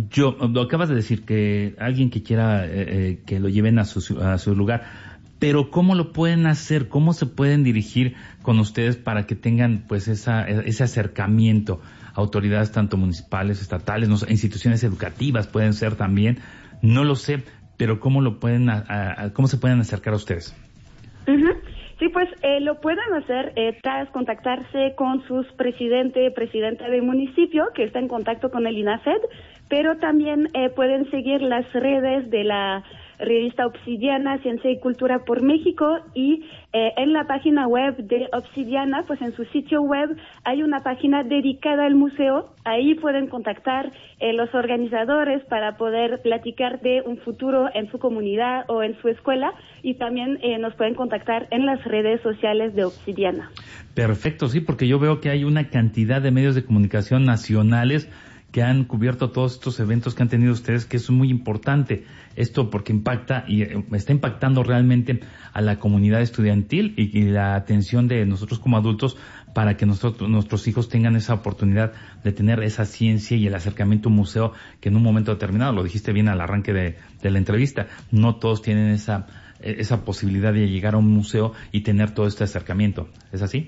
Lo acabas de decir, que alguien que quiera que lo lleven a su lugar, pero ¿cómo lo pueden hacer? ¿Cómo se pueden dirigir con ustedes para que tengan pues ese acercamiento? Autoridades tanto municipales, estatales, no sé, instituciones educativas pueden ser también, no lo sé, pero ¿cómo lo pueden cómo se pueden acercar a ustedes? Uh-huh. Sí, pues lo pueden hacer tras contactarse con sus presidenta del municipio, que está en contacto con el INAFED, pero también pueden seguir las redes de la revista Obsidiana, Ciencia y Cultura por México, y en la página web de Obsidiana, pues en su sitio web hay una página dedicada al museo. Ahí pueden contactar los organizadores para poder platicar de un futuro en su comunidad o en su escuela, y también nos pueden contactar en las redes sociales de Obsidiana. Perfecto, sí, porque yo veo que hay una cantidad de medios de comunicación nacionales que han cubierto todos estos eventos que han tenido ustedes, que es muy importante esto porque impacta y está impactando realmente a la comunidad estudiantil y la atención de nosotros como adultos para que nuestros hijos tengan esa oportunidad de tener esa ciencia y el acercamiento a un museo que en un momento determinado, lo dijiste bien al arranque de la entrevista, no todos tienen esa posibilidad de llegar a un museo y tener todo este acercamiento. ¿Es así?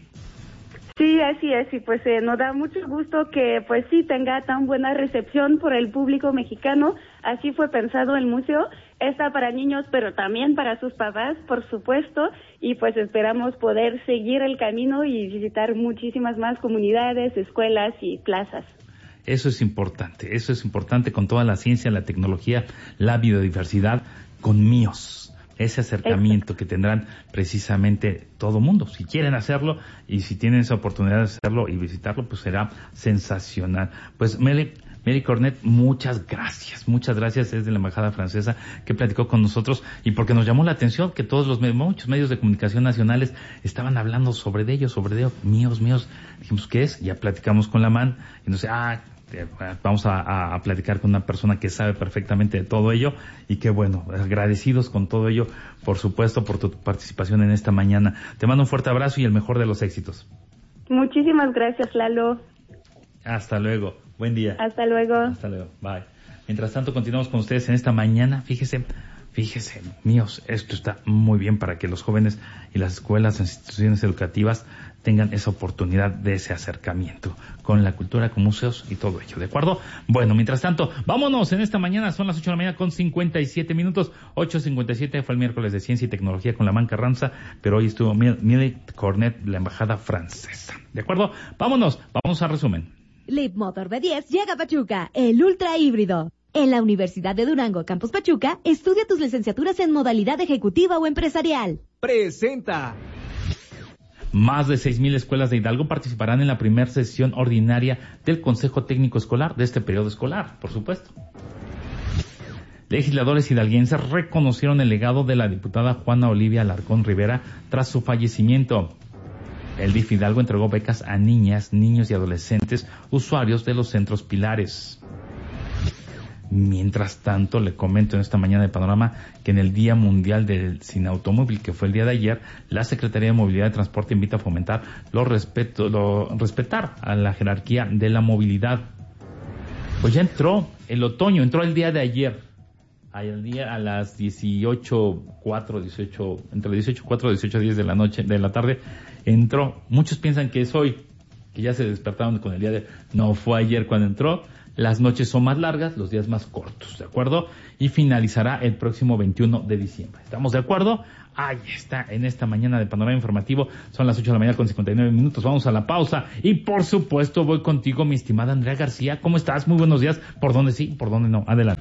Sí, así es, y pues nos da mucho gusto que pues sí tenga tan buena recepción por el público mexicano. Así fue pensado el museo, está para niños pero también para sus papás, por supuesto, y pues esperamos poder seguir el camino y visitar muchísimas más comunidades, escuelas y plazas. Eso es importante con toda la ciencia, la tecnología, la biodiversidad, con míos. Ese acercamiento que tendrán precisamente todo mundo, si quieren hacerlo y si tienen esa oportunidad de hacerlo y visitarlo, pues será sensacional. Pues Meli Cornet, muchas gracias desde la Embajada Francesa que platicó con nosotros y porque nos llamó la atención que muchos medios de comunicación nacionales estaban hablando sobre ello, míos. Dijimos, ¿qué es? Ya platicamos con la MAN y nos dice, vamos a platicar con una persona que sabe perfectamente de todo ello y que bueno, agradecidos con todo ello, por supuesto, por tu participación en esta mañana. Te mando un fuerte abrazo y el mejor de los éxitos. Muchísimas gracias, Lalo. Hasta luego. Buen día. Hasta luego. Hasta luego. Bye. Mientras tanto, continuamos con ustedes en esta mañana. Fíjese, míos, esto está muy bien para que los jóvenes y las escuelas, las instituciones educativas tengan esa oportunidad de ese acercamiento con la cultura, con museos y todo ello, ¿de acuerdo? Bueno, mientras tanto, vámonos en esta mañana, son las 8 de la mañana con 57 minutos, 8:57, fue el miércoles de Ciencia y Tecnología con la Man Carranza, pero hoy estuvo Meli Cornet, la Embajada Francesa, ¿de acuerdo? Vamos a resumen. Leap Motor B10 llega a Pachuca, el ultra híbrido. En la Universidad de Durango, Campus Pachuca, estudia tus licenciaturas en modalidad ejecutiva o empresarial. Presenta. Más de 6,000 escuelas de Hidalgo participarán en la primera sesión ordinaria del Consejo Técnico Escolar de este periodo escolar, por supuesto. Legisladores hidalguenses reconocieron el legado de la diputada Juana Olivia Alarcón Rivera tras su fallecimiento. El DIF Hidalgo entregó becas a niñas, niños y adolescentes usuarios de los centros Pilares. Mientras tanto, le comento en esta mañana de Panorama que en el Día Mundial del Sin Automóvil, que fue el día de ayer, la Secretaría de Movilidad y Transporte invita a fomentar respetar a la jerarquía de la movilidad. Pues ya entró el otoño, entró el día de ayer. El día a las 18:04, entre 18:04 y 18:10 de la tarde, entró. Muchos piensan que es hoy, que ya se despertaron con el día de... No, fue ayer cuando entró. Las noches son más largas, los días más cortos, ¿de acuerdo? Y finalizará el próximo 21 de diciembre. ¿Estamos de acuerdo? Ahí está, en esta mañana de Panorama Informativo. Son las 8 de la mañana con 59 minutos. Vamos a la pausa. Y por supuesto voy contigo, mi estimada Andrea García. ¿Cómo estás? Muy buenos días. ¿Por dónde sí? ¿Por dónde no? Adelante.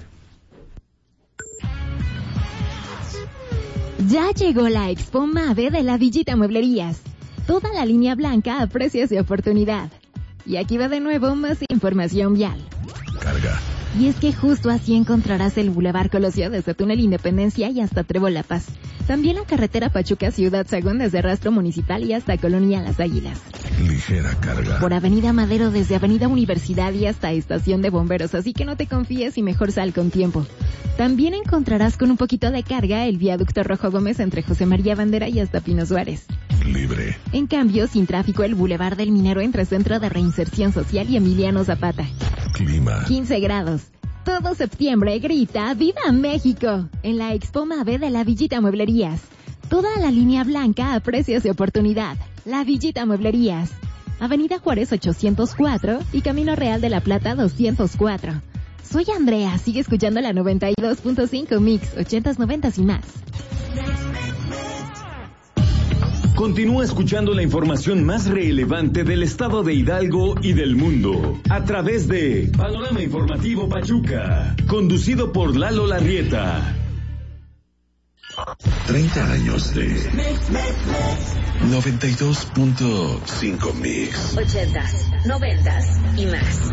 Ya llegó la Expo Mave de la Villita Mueblerías. Toda la línea blanca a precios de oportunidad. Y aquí va de nuevo más información vial. Carga. Y es que justo así encontrarás el Boulevard Colosio desde Túnel Independencia y hasta Trébol La Paz. También la carretera Pachuca Ciudad Sagún desde Rastro Municipal y hasta Colonia Las Águilas. Ligera carga. Por Avenida Madero desde Avenida Universidad y hasta Estación de Bomberos, así que no te confíes y mejor sal con tiempo. También encontrarás con un poquito de carga el Viaducto Rojo Gómez entre José María Bandera y hasta Pino Suárez. Libre. En cambio, sin tráfico, el Boulevard del Minero entre Centro de Reinserción Social y Emiliano Zapata. Clima. 15 grados. Todo septiembre grita ¡Viva México! En la Expo Mave de la Villita Mueblerías. Toda la línea blanca a precios de oportunidad. La Villita Mueblerías. Avenida Juárez 804 y Camino Real de la Plata 204. Soy Andrea, sigue escuchando la 92.5 Mix, 80s, 90s y más. Continúa escuchando la información más relevante del estado de Hidalgo y del mundo a través de Panorama Informativo Pachuca, conducido por Lalo Larrieta. 30 años de 92.5 Mix. 80s, 90s y más.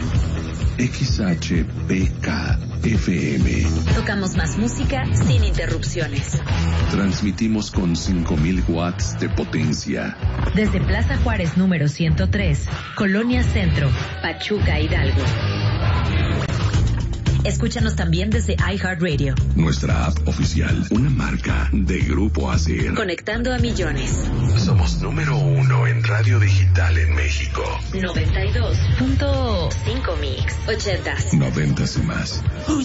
XHPK-FM. Tocamos más música sin interrupciones. Transmitimos con 5,000 watts de potencia. Desde Plaza Juárez número 103, Colonia Centro, Pachuca, Hidalgo. Escúchanos también desde iHeartRadio. Nuestra app oficial, una marca de Grupo ASIR. Conectando a millones. Somos número 1 en radio digital en México. 92.5 Mix. 80s. 90s y más.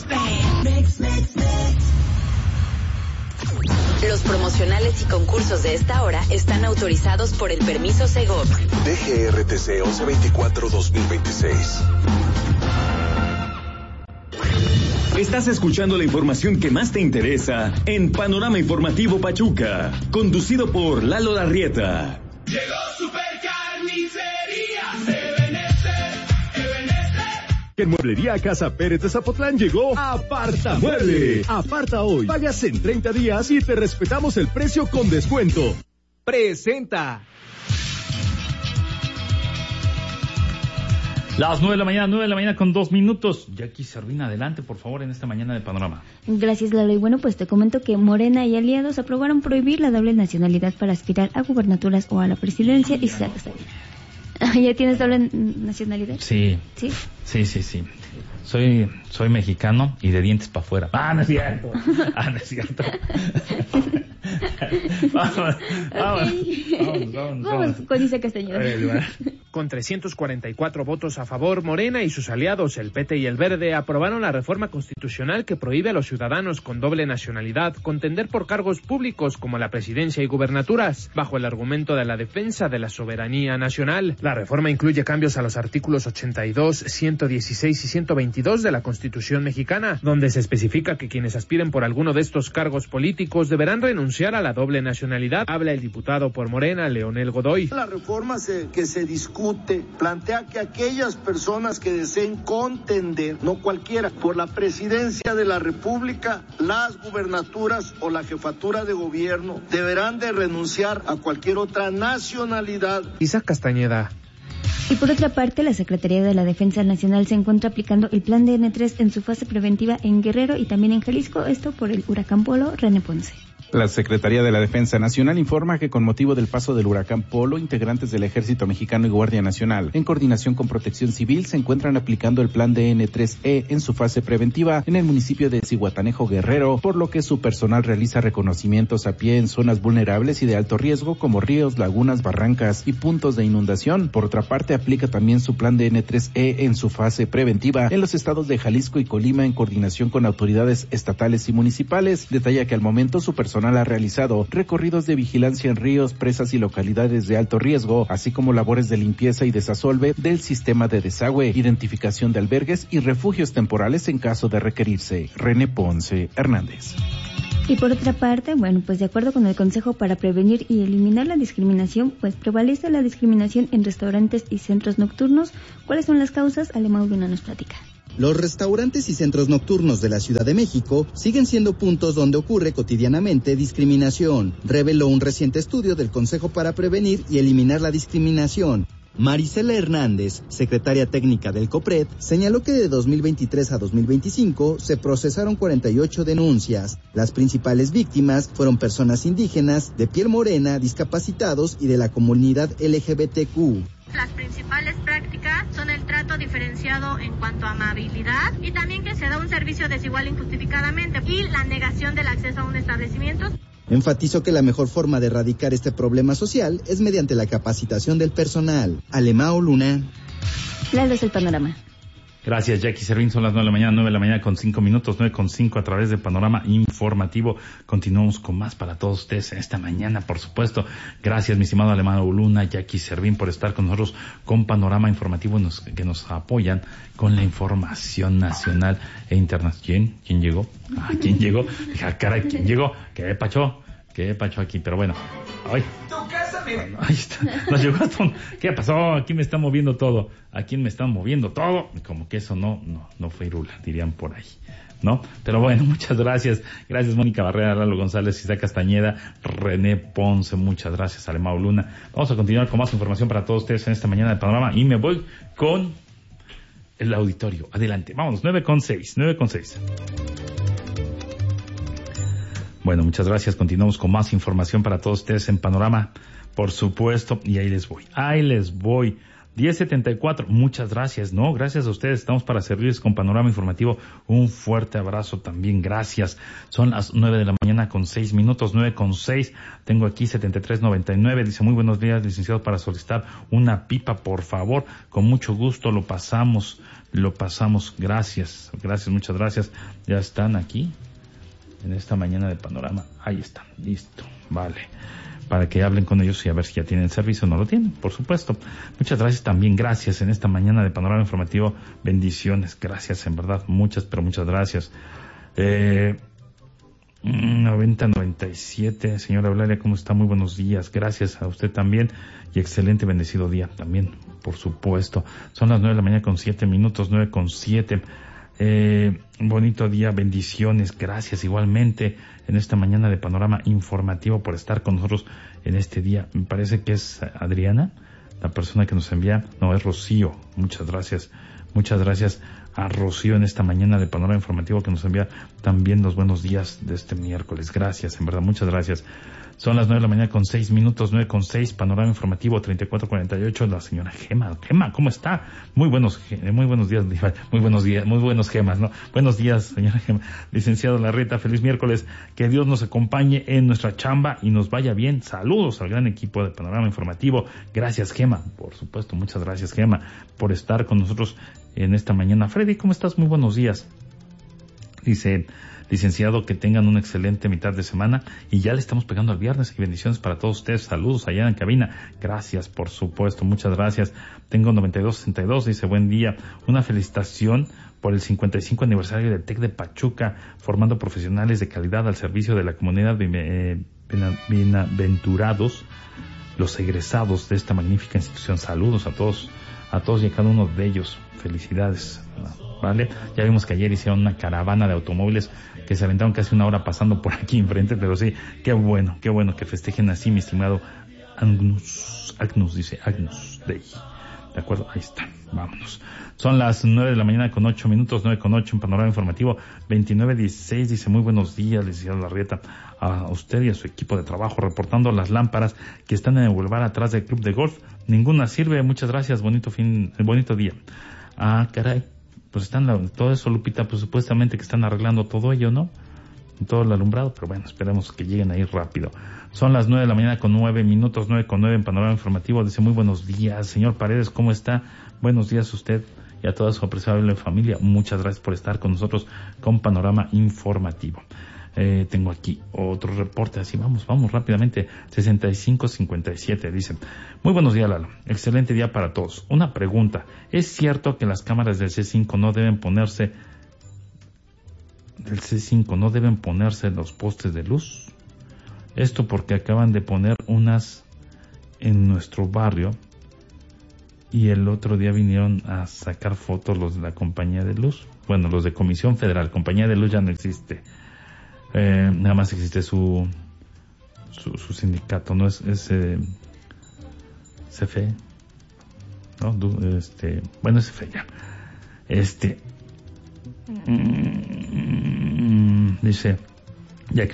Los promocionales y concursos de esta hora están autorizados por el permiso Segov. DGRTC 1124-2026. Estás escuchando la información que más te interesa en Panorama Informativo Pachuca, conducido por Lalo Larrieta. Llegó Supercarnicería En Mueblería Casa Pérez de Zapotlán llegó Aparta Mueble. Aparta hoy, pagas en 30 días y te respetamos el precio con descuento. Presenta. Las 9 de la mañana con 2 minutos. Jackie Servina, adelante, por favor, en esta mañana de Panorama. Gracias, Lalo. Y bueno, pues te comento que Morena y aliados aprobaron prohibir la doble nacionalidad para aspirar a gubernaturas o a la presidencia y se ¿Ya tienes doble nacionalidad? Sí. ¿Sí? Sí. Soy mexicano y de dientes para afuera. No es cierto. No es cierto. Vamos con Isa Castañeda. Con 344 votos a favor, Morena y sus aliados, el PT y el Verde, aprobaron la reforma constitucional que prohíbe a los ciudadanos con doble nacionalidad contender por cargos públicos como la presidencia y gubernaturas, bajo el argumento de la defensa de la soberanía nacional. La reforma incluye cambios a los artículos 82, 116 y 122 de la Constitución mexicana, donde se especifica que quienes aspiren por alguno de estos cargos políticos deberán renunciar a la doble nacionalidad. Habla el diputado por Morena, Leonel Godoy. La reforma que se discute plantea que aquellas personas que deseen contender, no cualquiera, por la presidencia de la República, las gubernaturas o la jefatura de gobierno deberán de renunciar a cualquier otra nacionalidad. Isa Castañeda. Y por otra parte, la Secretaría de la Defensa Nacional se encuentra aplicando el plan DN3 en su fase preventiva en Guerrero y también en Jalisco, esto por el huracán Polo René Ponce. La Secretaría de la Defensa Nacional informa que con motivo del paso del huracán Polo, integrantes del Ejército Mexicano y Guardia Nacional, en coordinación con Protección Civil, se encuentran aplicando el plan DN3E en su fase preventiva en el municipio de Zihuatanejo, Guerrero, por lo que su personal realiza reconocimientos a pie en zonas vulnerables y de alto riesgo como ríos, lagunas, barrancas y puntos de inundación. Por otra parte, aplica también su plan DN3E en su fase preventiva en los estados de Jalisco y Colima en coordinación con autoridades estatales y municipales. Detalla que al momento su personal ha realizado recorridos de vigilancia en ríos, presas y localidades de alto riesgo, así como labores de limpieza y desasolve del sistema de desagüe, identificación de albergues y refugios temporales en caso de requerirse. René Ponce Hernández. Y por otra parte, de acuerdo con el Consejo para Prevenir y Eliminar la Discriminación, prevalece la discriminación en restaurantes y centros nocturnos. ¿Cuáles son las causas? Alemão Luna nos platica. Los restaurantes y centros nocturnos de la Ciudad de México siguen siendo puntos donde ocurre cotidianamente discriminación, reveló un reciente estudio del Consejo para Prevenir y Eliminar la Discriminación. Marisela Hernández, secretaria técnica del COPRED, señaló que de 2023 a 2025 se procesaron 48 denuncias. Las principales víctimas fueron personas indígenas, de piel morena, discapacitados y de la comunidad LGBTQ. Las principales prácticas son el trato diferenciado en cuanto a amabilidad y también que se da un servicio desigual injustificadamente y la negación del acceso a un establecimiento. Enfatizó que la mejor forma de erradicar este problema social es mediante la capacitación del personal. Alemão Luna. Lalo es el panorama. Gracias, Jackie Servín. Son las 9 de la mañana con 5 minutos, 9:05 a través de Panorama Informativo. Continuamos con más para todos ustedes en esta mañana, por supuesto. Gracias, mi estimado Alemão Luna, Jackie Servín, por estar con nosotros con Panorama Informativo, que nos apoyan con la información nacional e internacional. ¿Quién llegó? ¿Quién llegó? Dije, caray, ¿quién llegó? ¿Qué pacho aquí? Pero bueno, ay. Ahí está. Nos llegó hasta ¿Qué pasó? Aquí me están moviendo todo. Como que eso no fue irula, dirían por ahí, ¿no? Pero bueno, muchas gracias. Gracias, Mónica Barrera, Lalo González, Isaac Castañeda, René Ponce. Muchas gracias, Alemão Luna. Vamos a continuar con más información para todos ustedes en esta mañana de Panorama y me voy con el auditorio. Adelante, vámonos, 9:06. Bueno, muchas gracias. Continuamos con más información para todos ustedes en Panorama, por supuesto, y ahí les voy. 10:74, muchas gracias, gracias a ustedes, estamos para servirles con Panorama Informativo. Un fuerte abrazo también, gracias. Son las 9 de la mañana con 6 minutos, 9:06. Tengo aquí 7399, dice, muy buenos días, licenciado, para solicitar una pipa, por favor. Con mucho gusto lo pasamos. Gracias, muchas gracias. Ya están aquí en esta mañana de Panorama. Ahí están, listo, vale. Para que hablen con ellos y a ver si ya tienen servicio o no lo tienen, por supuesto. Muchas gracias también, gracias en esta mañana de Panorama Informativo. Bendiciones, gracias, en verdad, muchas gracias. 9097, señora Eulalia, ¿cómo está? Muy buenos días, gracias a usted también y excelente, bendecido día también, por supuesto. Son las 9 de la mañana con 7 minutos, 9:07. Bonito día, bendiciones, gracias igualmente en esta mañana de Panorama Informativo por estar con nosotros en este día. Me parece que es Adriana, la persona que nos envía, es Rocío. Muchas gracias a Rocío en esta mañana de Panorama Informativo que nos envía también los buenos días de este miércoles. Gracias, en verdad, muchas gracias. Son las 9 de la mañana con 6 minutos, 9:06, Panorama Informativo 3448, la señora Gema, ¿cómo está? Muy buenos días, muy buenos Gemas, ¿no? Buenos días, señora Gema. Licenciado Larreta, feliz miércoles, que Dios nos acompañe en nuestra chamba y nos vaya bien. Saludos al gran equipo de Panorama Informativo. Gracias, Gema, por supuesto, muchas gracias, Gema, por estar con nosotros en esta mañana. Freddy, ¿cómo estás? Muy buenos días. Dice, licenciado, que tengan una excelente mitad de semana y ya le estamos pegando al viernes y bendiciones para todos ustedes. Saludos allá en cabina. Gracias, por supuesto, muchas gracias. Tengo 9262, dice, buen día. Una felicitación por el 55 aniversario del TEC de Pachuca, formando profesionales de calidad al servicio de la comunidad. Bienaventurados los egresados de esta magnífica institución. Saludos a todos y a cada uno de ellos. Felicidades. ¿Vale? Ya vimos que ayer hicieron una caravana de automóviles que se aventaron casi una hora pasando por aquí enfrente, pero sí, qué bueno que festejen así, mi estimado Agnus Dei. ¿De acuerdo? Ahí está. Vámonos. Son las 9 de la mañana con 8 minutos, 9:08 en Panorama Informativo. 2916 dice, muy buenos días, licenciado Larrieta, a usted y a su equipo de trabajo, reportando las lámparas que están en el boulevard atrás del club de golf. Ninguna sirve, muchas gracias, bonito día. Ah, caray, pues todo eso, Lupita, pues supuestamente que están arreglando todo ello, ¿no? Todo el alumbrado, pero bueno, esperemos que lleguen ahí rápido. Son las 9 de la mañana con 9 minutos, 9:09 en Panorama Informativo. Dice, muy buenos días, señor Paredes, ¿cómo está? Buenos días a usted y a toda su apreciable familia. Muchas gracias por estar con nosotros con Panorama Informativo. Tengo aquí otro reporte, así vamos rápidamente. 6557 dice, muy buenos días, Lalo, excelente día para todos. Una pregunta, ¿es cierto que las cámaras del C5 no deben ponerse en los postes de luz? Esto porque acaban de poner unas en nuestro barrio y el otro día vinieron a sacar fotos los de la compañía de luz. Bueno, los de Comisión Federal, compañía de luz ya no existe. Nada más existe su sindicato, no es CFE, ¿no? Bueno, es CFE ya. Dice, ya que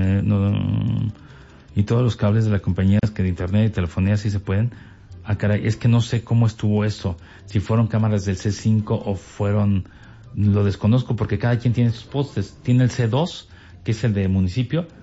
y todos los cables de las compañías que de internet y telefonía sí se pueden. Ah, caray, es que no sé cómo estuvo eso, si fueron cámaras del C5 o fueron, lo desconozco porque cada quien tiene sus postes. Tiene el C2, que es el de municipio,